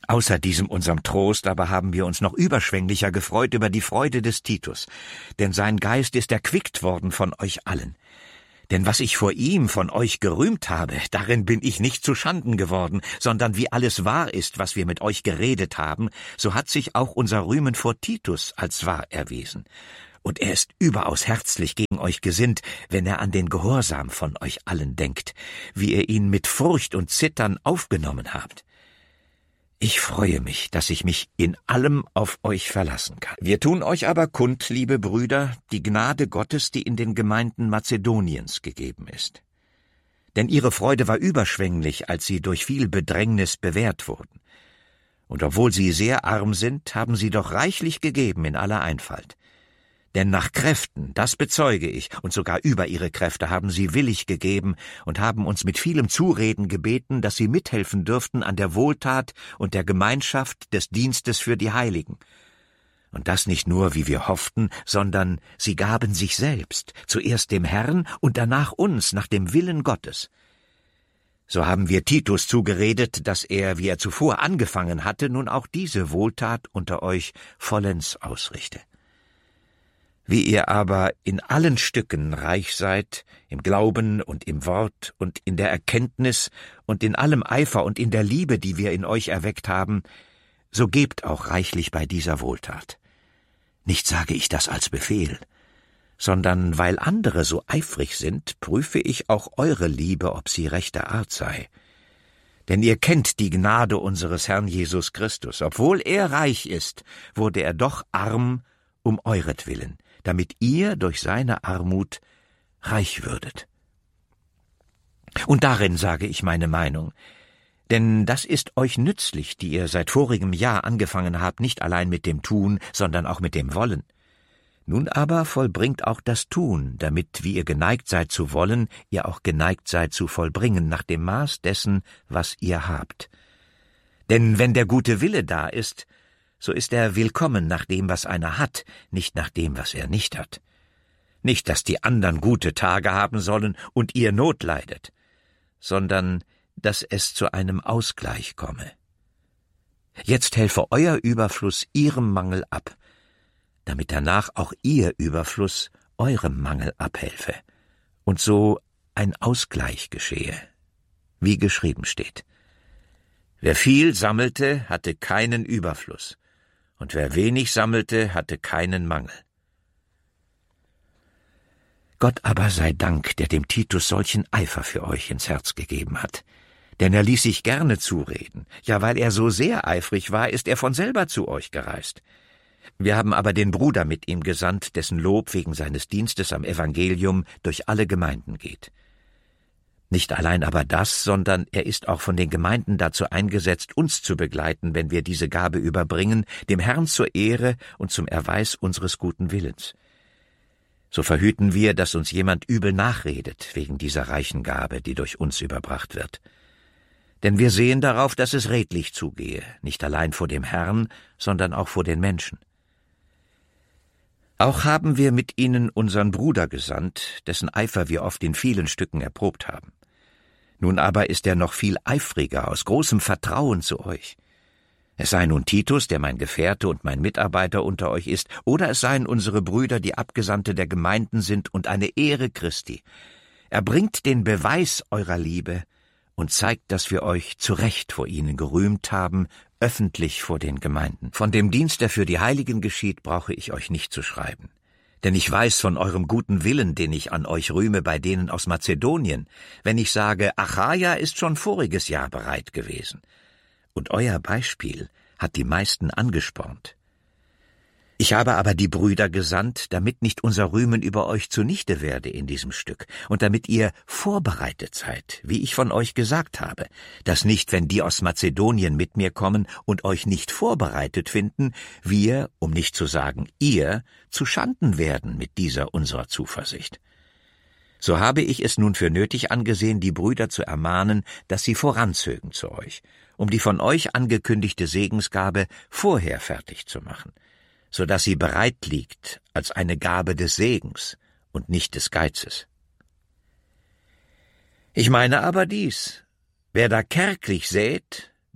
Speaker 1: Außer diesem unserem Trost aber haben wir uns noch überschwänglicher gefreut über die Freude des Titus, denn sein Geist ist erquickt worden von euch allen. Denn was ich vor ihm von euch gerühmt habe, darin bin ich nicht zu Schanden geworden, sondern wie alles wahr ist, was wir mit euch geredet haben, so hat sich auch unser Rühmen vor Titus als wahr erwiesen. Und er ist überaus herzlich gegen euch gesinnt, wenn er an den Gehorsam von euch allen denkt, wie ihr ihn mit Furcht und Zittern aufgenommen habt. Ich freue mich, dass ich mich in allem auf euch verlassen kann. Wir tun euch aber kund, liebe Brüder, die Gnade Gottes, die in den Gemeinden Mazedoniens gegeben ist. Denn ihre Freude war überschwänglich, als sie durch viel Bedrängnis bewährt wurden. Und obwohl sie sehr arm sind, haben sie doch reichlich gegeben in aller Einfalt. Denn nach Kräften, das bezeuge ich, und sogar über ihre Kräfte haben sie willig gegeben und haben uns mit vielem Zureden gebeten, dass sie mithelfen dürften an der Wohltat und der Gemeinschaft des Dienstes für die Heiligen. Und das nicht nur, wie wir hofften, sondern sie gaben sich selbst, zuerst dem Herrn und danach uns, nach dem Willen Gottes. So haben wir Titus zugeredet, dass er, wie er zuvor angefangen hatte, nun auch diese Wohltat unter euch vollends ausrichte. Wie ihr aber in allen Stücken reich seid, im Glauben und im Wort und in der Erkenntnis und in allem Eifer und in der Liebe, die wir in euch erweckt haben, so gebt auch reichlich bei dieser Wohltat. Nicht sage ich das als Befehl, sondern weil andere so eifrig sind, prüfe ich auch eure Liebe, ob sie rechter Art sei. Denn ihr kennt die Gnade unseres Herrn Jesus Christus. Obwohl er reich ist, wurde er doch arm um euretwillen, damit ihr durch seine Armut reich würdet. Und darin sage ich meine Meinung, denn das ist euch nützlich, die ihr seit vorigem Jahr angefangen habt, nicht allein mit dem Tun, sondern auch mit dem Wollen. Nun aber vollbringt auch das Tun, damit, wie ihr geneigt seid zu wollen, ihr auch geneigt seid zu vollbringen, nach dem Maß dessen, was ihr habt. Denn wenn der gute Wille da ist, so ist er willkommen nach dem, was einer hat, nicht nach dem, was er nicht hat. Nicht, dass die anderen gute Tage haben sollen und ihr Not leidet, sondern dass es zu einem Ausgleich komme. Jetzt helfe euer Überfluss ihrem Mangel ab, damit danach auch ihr Überfluss eurem Mangel abhelfe, und so ein Ausgleich geschehe, wie geschrieben steht. Wer viel sammelte, hatte keinen Überfluss, und wer wenig sammelte, hatte keinen Mangel. Gott aber sei Dank, der dem Titus solchen Eifer für euch ins Herz gegeben hat. Denn er ließ sich gerne zureden. Ja, weil er so sehr eifrig war, ist er von selber zu euch gereist. Wir haben aber den Bruder mit ihm gesandt, dessen Lob wegen seines Dienstes am Evangelium durch alle Gemeinden geht. Nicht allein aber das, sondern er ist auch von den Gemeinden dazu eingesetzt, uns zu begleiten, wenn wir diese Gabe überbringen, dem Herrn zur Ehre und zum Erweis unseres guten Willens. So verhüten wir, dass uns jemand übel nachredet wegen dieser reichen Gabe, die durch uns überbracht wird. Denn wir sehen darauf, dass es redlich zugehe, nicht allein vor dem Herrn, sondern auch vor den Menschen. Auch haben wir mit ihnen unseren Bruder gesandt, dessen Eifer wir oft in vielen Stücken erprobt haben. Nun aber ist er noch viel eifriger, aus großem Vertrauen zu euch. Es sei nun Titus, der mein Gefährte und mein Mitarbeiter unter euch ist, oder es seien unsere Brüder, die Abgesandte der Gemeinden sind und eine Ehre Christi. Er bringt den Beweis eurer Liebe und zeigt, dass wir euch zu Recht vor ihnen gerühmt haben, öffentlich vor den Gemeinden. Von dem Dienst, der für die Heiligen geschieht, brauche ich euch nicht zu schreiben. Denn ich weiß von eurem guten Willen, den ich an euch rühme bei denen aus Mazedonien, wenn ich sage, Achaia ist schon voriges Jahr bereit gewesen. Und euer Beispiel hat die meisten angespornt. Ich habe aber die Brüder gesandt, damit nicht unser Rühmen über euch zunichte werde in diesem Stück, und damit ihr vorbereitet seid, wie ich von euch gesagt habe, dass nicht, wenn die aus Mazedonien mit mir kommen und euch nicht vorbereitet finden, wir, um nicht zu sagen ihr, zu Schanden werden mit dieser unserer Zuversicht. So habe ich es nun für nötig angesehen, die Brüder zu ermahnen, dass sie voranzögen zu euch, um die von euch angekündigte Segensgabe vorher fertig zu machen, so dass sie bereit liegt als eine Gabe des Segens und nicht des Geizes. Ich meine aber dies: Wer da kärglich sät,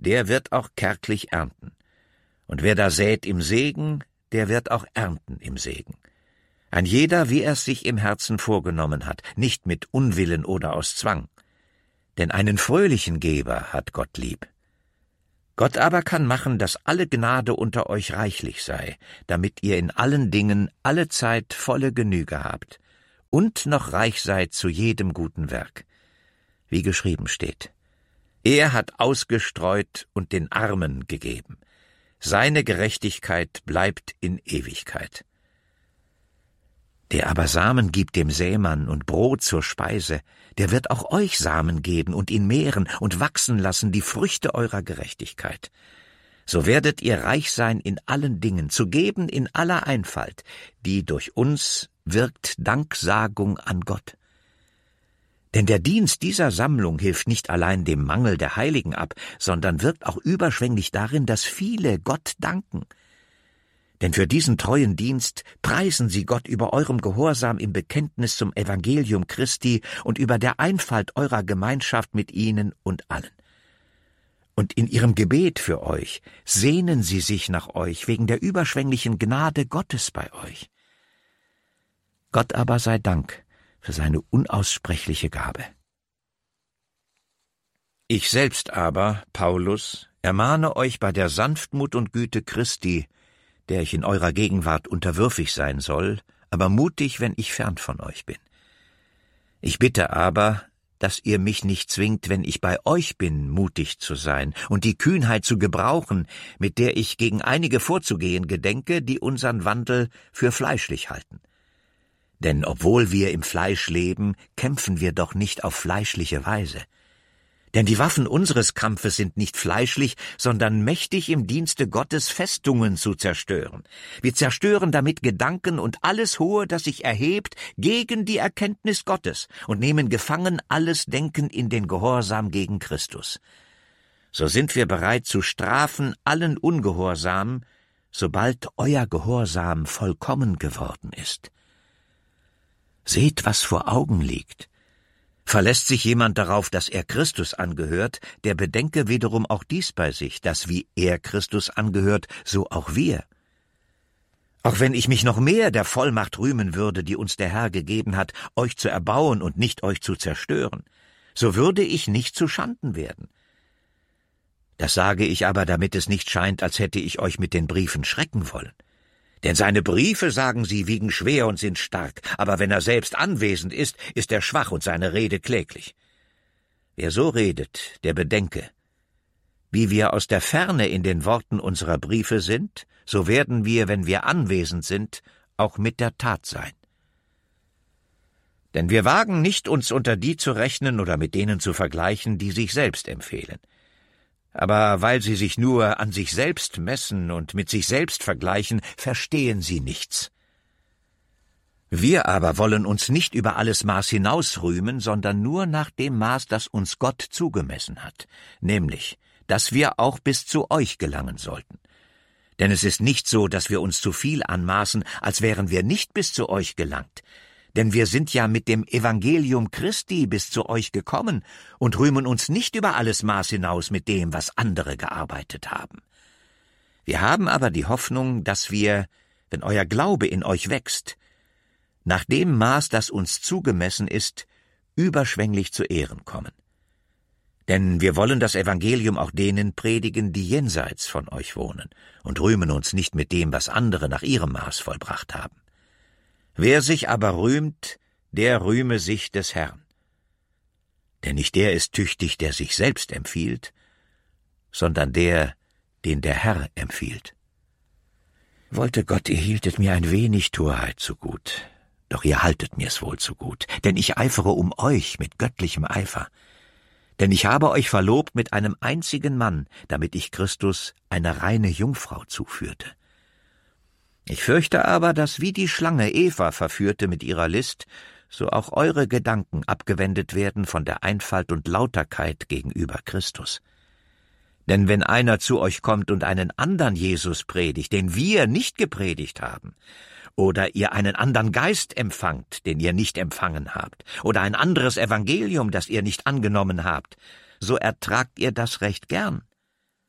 Speaker 1: der wird auch kärglich ernten. Und wer da sät im Segen, der wird auch ernten im Segen. Ein jeder, wie er es sich im Herzen vorgenommen hat, nicht mit Unwillen oder aus Zwang. Denn einen fröhlichen Geber hat Gott lieb. Gott aber kann machen, dass alle Gnade unter euch reichlich sei, damit ihr in allen Dingen allezeit volle Genüge habt und noch reich seid zu jedem guten Werk. Wie geschrieben steht: Er hat ausgestreut und den Armen gegeben. Seine Gerechtigkeit bleibt in Ewigkeit. Der aber Samen gibt dem Sämann und Brot zur Speise, der wird auch euch Samen geben und ihn mehren und wachsen lassen die Früchte eurer Gerechtigkeit. So werdet ihr reich sein in allen Dingen, zu geben in aller Einfalt, die durch uns wirkt Danksagung an Gott. Denn der Dienst dieser Sammlung hilft nicht allein dem Mangel der Heiligen ab, sondern wirkt auch überschwänglich darin, dass viele Gott danken. Denn für diesen treuen Dienst preisen sie Gott über eurem Gehorsam im Bekenntnis zum Evangelium Christi und über der Einfalt eurer Gemeinschaft mit ihnen und allen. Und in ihrem Gebet für euch sehnen sie sich nach euch wegen der überschwänglichen Gnade Gottes bei euch. Gott aber sei Dank für seine unaussprechliche Gabe. Ich selbst aber, Paulus, ermahne euch bei der Sanftmut und Güte Christi, der ich in eurer Gegenwart unterwürfig sein soll, aber mutig, wenn ich fern von euch bin. Ich bitte aber, dass ihr mich nicht zwingt, wenn ich bei euch bin, mutig zu sein und die Kühnheit zu gebrauchen, mit der ich gegen einige vorzugehen gedenke, die unseren Wandel für fleischlich halten. Denn obwohl wir im Fleisch leben, kämpfen wir doch nicht auf fleischliche Weise. Denn die Waffen unseres Kampfes sind nicht fleischlich, sondern mächtig im Dienste Gottes Festungen zu zerstören. Wir zerstören damit Gedanken und alles Hohe, das sich erhebt, gegen die Erkenntnis Gottes und nehmen gefangen alles Denken in den Gehorsam gegen Christus. So sind wir bereit zu strafen allen Ungehorsam, sobald euer Gehorsam vollkommen geworden ist. Seht, was vor Augen liegt. Verlässt sich jemand darauf, dass er Christus angehört, der bedenke wiederum auch dies bei sich, dass wie er Christus angehört, so auch wir. Auch wenn ich mich noch mehr der Vollmacht rühmen würde, die uns der Herr gegeben hat, euch zu erbauen und nicht euch zu zerstören, so würde ich nicht zu Schanden werden. Das sage ich aber, damit es nicht scheint, als hätte ich euch mit den Briefen schrecken wollen. Denn seine Briefe, sagen sie, wiegen schwer und sind stark, aber wenn er selbst anwesend ist, ist er schwach und seine Rede kläglich. Wer so redet, der bedenke, wie wir aus der Ferne in den Worten unserer Briefe sind, so werden wir, wenn wir anwesend sind, auch mit der Tat sein. Denn wir wagen nicht, uns unter die zu rechnen oder mit denen zu vergleichen, die sich selbst empfehlen. Aber weil sie sich nur an sich selbst messen und mit sich selbst vergleichen, verstehen sie nichts. Wir aber wollen uns nicht über alles Maß hinaus rühmen, sondern nur nach dem Maß, das uns Gott zugemessen hat, nämlich, dass wir auch bis zu euch gelangen sollten. Denn es ist nicht so, dass wir uns zu viel anmaßen, als wären wir nicht bis zu euch gelangt. Denn wir sind ja mit dem Evangelium Christi bis zu euch gekommen und rühmen uns nicht über alles Maß hinaus mit dem, was andere gearbeitet haben. Wir haben aber die Hoffnung, dass wir, wenn euer Glaube in euch wächst, nach dem Maß, das uns zugemessen ist, überschwänglich zu Ehren kommen. Denn wir wollen das Evangelium auch denen predigen, die jenseits von euch wohnen, und rühmen uns nicht mit dem, was andere nach ihrem Maß vollbracht haben. Wer sich aber rühmt, der rühme sich des Herrn. Denn nicht der ist tüchtig, der sich selbst empfiehlt, sondern der, den der Herr empfiehlt. Wollte Gott, ihr hieltet mir ein wenig Torheit zugut, doch ihr haltet mir's wohl zugut, denn ich eifere um euch mit göttlichem Eifer. Denn ich habe euch verlobt mit einem einzigen Mann, damit ich Christus eine reine Jungfrau zuführte. Ich fürchte aber, dass wie die Schlange Eva verführte mit ihrer List, so auch eure Gedanken abgewendet werden von der Einfalt und Lauterkeit gegenüber Christus. Denn wenn einer zu euch kommt und einen andern Jesus predigt, den wir nicht gepredigt haben, oder ihr einen anderen Geist empfangt, den ihr nicht empfangen habt, oder ein anderes Evangelium, das ihr nicht angenommen habt, so ertragt ihr das recht gern.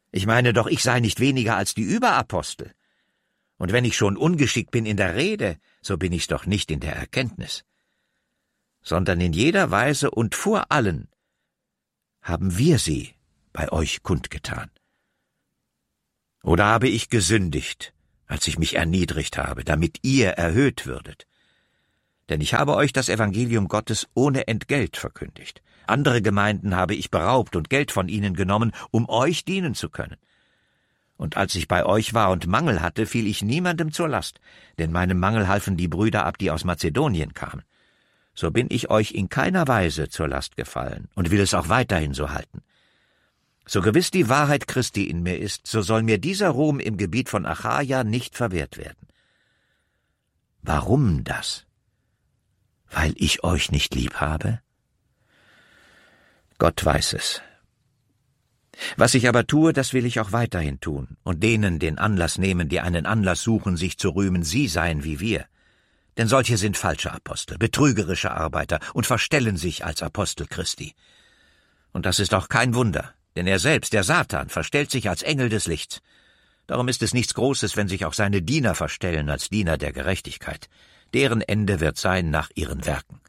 Speaker 1: Ich meine doch, ich sei nicht weniger als die Überapostel. Und wenn ich schon ungeschickt bin in der Rede, so bin ich's doch nicht in der Erkenntnis. Sondern in jeder Weise und vor allen haben wir sie bei euch kundgetan. Oder habe ich gesündigt, als ich mich erniedrigt habe, damit ihr erhöht würdet? Denn ich habe euch das Evangelium Gottes ohne Entgelt verkündigt. Andere Gemeinden habe ich beraubt und Geld von ihnen genommen, um euch dienen zu können. Und als ich bei euch war und Mangel hatte, fiel ich niemandem zur Last, denn meinem Mangel halfen die Brüder ab, die aus Mazedonien kamen. So bin ich euch in keiner Weise zur Last gefallen und will es auch weiterhin so halten. So gewiss die Wahrheit Christi in mir ist, so soll mir dieser Ruhm im Gebiet von Achaia nicht verwehrt werden. Warum das? Weil ich euch nicht lieb habe? Gott weiß es. Was ich aber tue, das will ich auch weiterhin tun und denen den Anlass nehmen, die einen Anlass suchen, sich zu rühmen, sie seien wie wir. Denn solche sind falsche Apostel, betrügerische Arbeiter und verstellen sich als Apostel Christi. Und das ist auch kein Wunder, denn er selbst, der Satan, verstellt sich als Engel des Lichts. Darum ist es nichts Großes, wenn sich auch seine Diener verstellen als Diener der Gerechtigkeit. Deren Ende wird sein nach ihren Werken.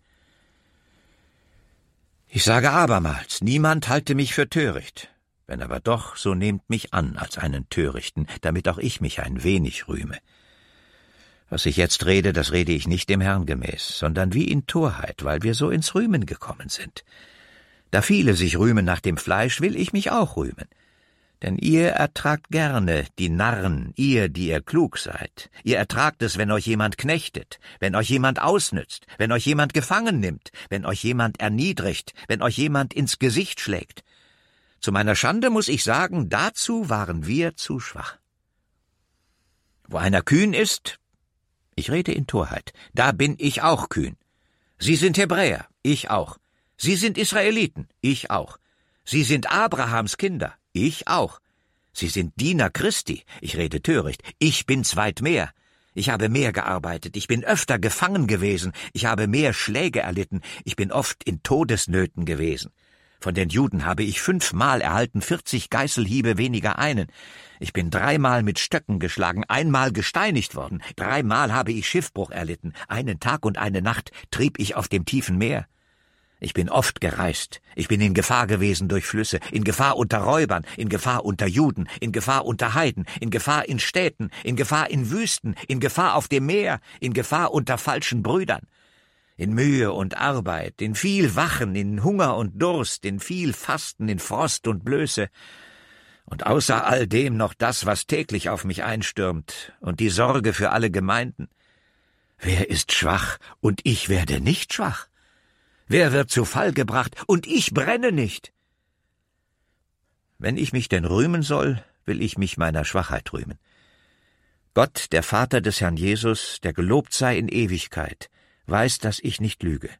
Speaker 1: Ich sage abermals, niemand halte mich für töricht. Wenn aber doch, so nehmt mich an als einen Törichten, damit auch ich mich ein wenig rühme. Was ich jetzt rede, das rede ich nicht dem Herrn gemäß, sondern wie in Torheit, weil wir so ins Rühmen gekommen sind. Da viele sich rühmen nach dem Fleisch, will ich mich auch rühmen. Denn ihr ertragt gerne die Narren, ihr, die ihr klug seid. Ihr ertragt es, wenn euch jemand knechtet, wenn euch jemand ausnützt, wenn euch jemand gefangen nimmt, wenn euch jemand erniedrigt, wenn euch jemand ins Gesicht schlägt. Zu meiner Schande muss ich sagen, dazu waren wir zu schwach. Wo einer kühn ist, ich rede in Torheit, da bin ich auch kühn. Sie sind Hebräer, ich auch. Sie sind Israeliten, ich auch. Sie sind Abrahams Kinder, ich auch. Sie sind Diener Christi, ich rede töricht, ich bin's weit mehr. Ich habe mehr gearbeitet, ich bin öfter gefangen gewesen, ich habe mehr Schläge erlitten, ich bin oft in Todesnöten gewesen. Von den Juden habe ich fünfmal erhalten, vierzig Geißelhiebe weniger einen. Ich bin dreimal mit Stöcken geschlagen, einmal gesteinigt worden, dreimal habe ich Schiffbruch erlitten, einen Tag und eine Nacht trieb ich auf dem tiefen Meer. Ich bin oft gereist, ich bin in Gefahr gewesen durch Flüsse, in Gefahr unter Räubern, in Gefahr unter Juden, in Gefahr unter Heiden, in Gefahr in Städten, in Gefahr in Wüsten, in Gefahr auf dem Meer, in Gefahr unter falschen Brüdern. In Mühe und Arbeit, in viel Wachen, in Hunger und Durst, in viel Fasten, in Frost und Blöße. Und außer all dem noch das, was täglich auf mich einstürmt, und die Sorge für alle Gemeinden. Wer ist schwach, und ich werde nicht schwach? Wer wird zu Fall gebracht, und ich brenne nicht? Wenn ich mich denn rühmen soll, will ich mich meiner Schwachheit rühmen. Gott, der Vater des Herrn Jesus, der gelobt sei in Ewigkeit, weiß, dass ich nicht lüge.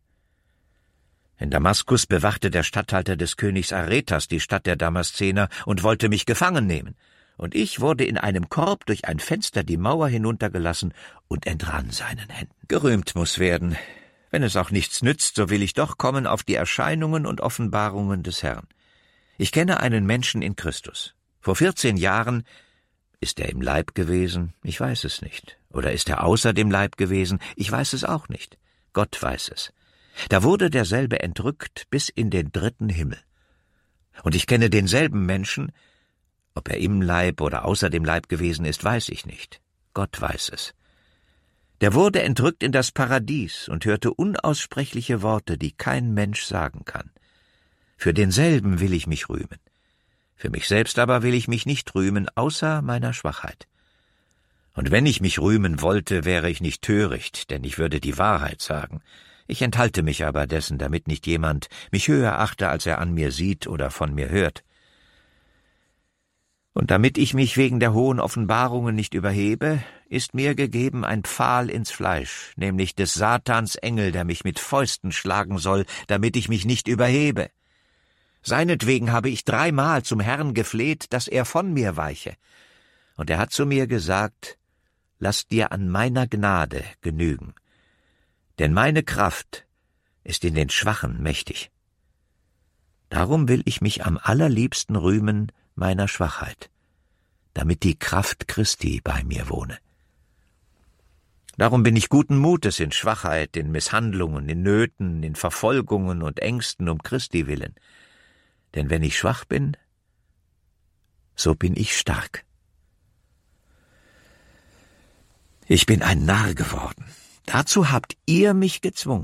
Speaker 1: In Damaskus bewachte der Statthalter des Königs Aretas die Stadt der Damaszener und wollte mich gefangen nehmen, und ich wurde in einem Korb durch ein Fenster die Mauer hinuntergelassen und entrann seinen Händen. Gerühmt muß werden. Wenn es auch nichts nützt, so will ich doch kommen auf die Erscheinungen und Offenbarungen des Herrn. Ich kenne einen Menschen in Christus. Vor vierzehn Jahren ist er im Leib gewesen, ich weiß es nicht. Oder ist er außer dem Leib gewesen, ich weiß es auch nicht. Gott weiß es. Da wurde derselbe entrückt bis in den dritten Himmel. Und ich kenne denselben Menschen, ob er im Leib oder außer dem Leib gewesen ist, weiß ich nicht. Gott weiß es. Der wurde entrückt in das Paradies und hörte unaussprechliche Worte, die kein Mensch sagen kann. Für denselben will ich mich rühmen. Für mich selbst aber will ich mich nicht rühmen, außer meiner Schwachheit. Und wenn ich mich rühmen wollte, wäre ich nicht töricht, denn ich würde die Wahrheit sagen. Ich enthalte mich aber dessen, damit nicht jemand mich höher achte, als er an mir sieht oder von mir hört. Und damit ich mich wegen der hohen Offenbarungen nicht überhebe, ist mir gegeben ein Pfahl ins Fleisch, nämlich des Satans Engel, der mich mit Fäusten schlagen soll, damit ich mich nicht überhebe. Seinetwegen habe ich dreimal zum Herrn gefleht, dass er von mir weiche. Und er hat zu mir gesagt, lass dir an meiner Gnade genügen, denn meine Kraft ist in den Schwachen mächtig. Darum will ich mich am allerliebsten rühmen meiner Schwachheit, damit die Kraft Christi bei mir wohne. Darum bin ich guten Mutes in Schwachheit, in Misshandlungen, in Nöten, in Verfolgungen und Ängsten um Christi willen. Denn wenn ich schwach bin, so bin ich stark. Ich bin ein Narr geworden. Dazu habt ihr mich gezwungen.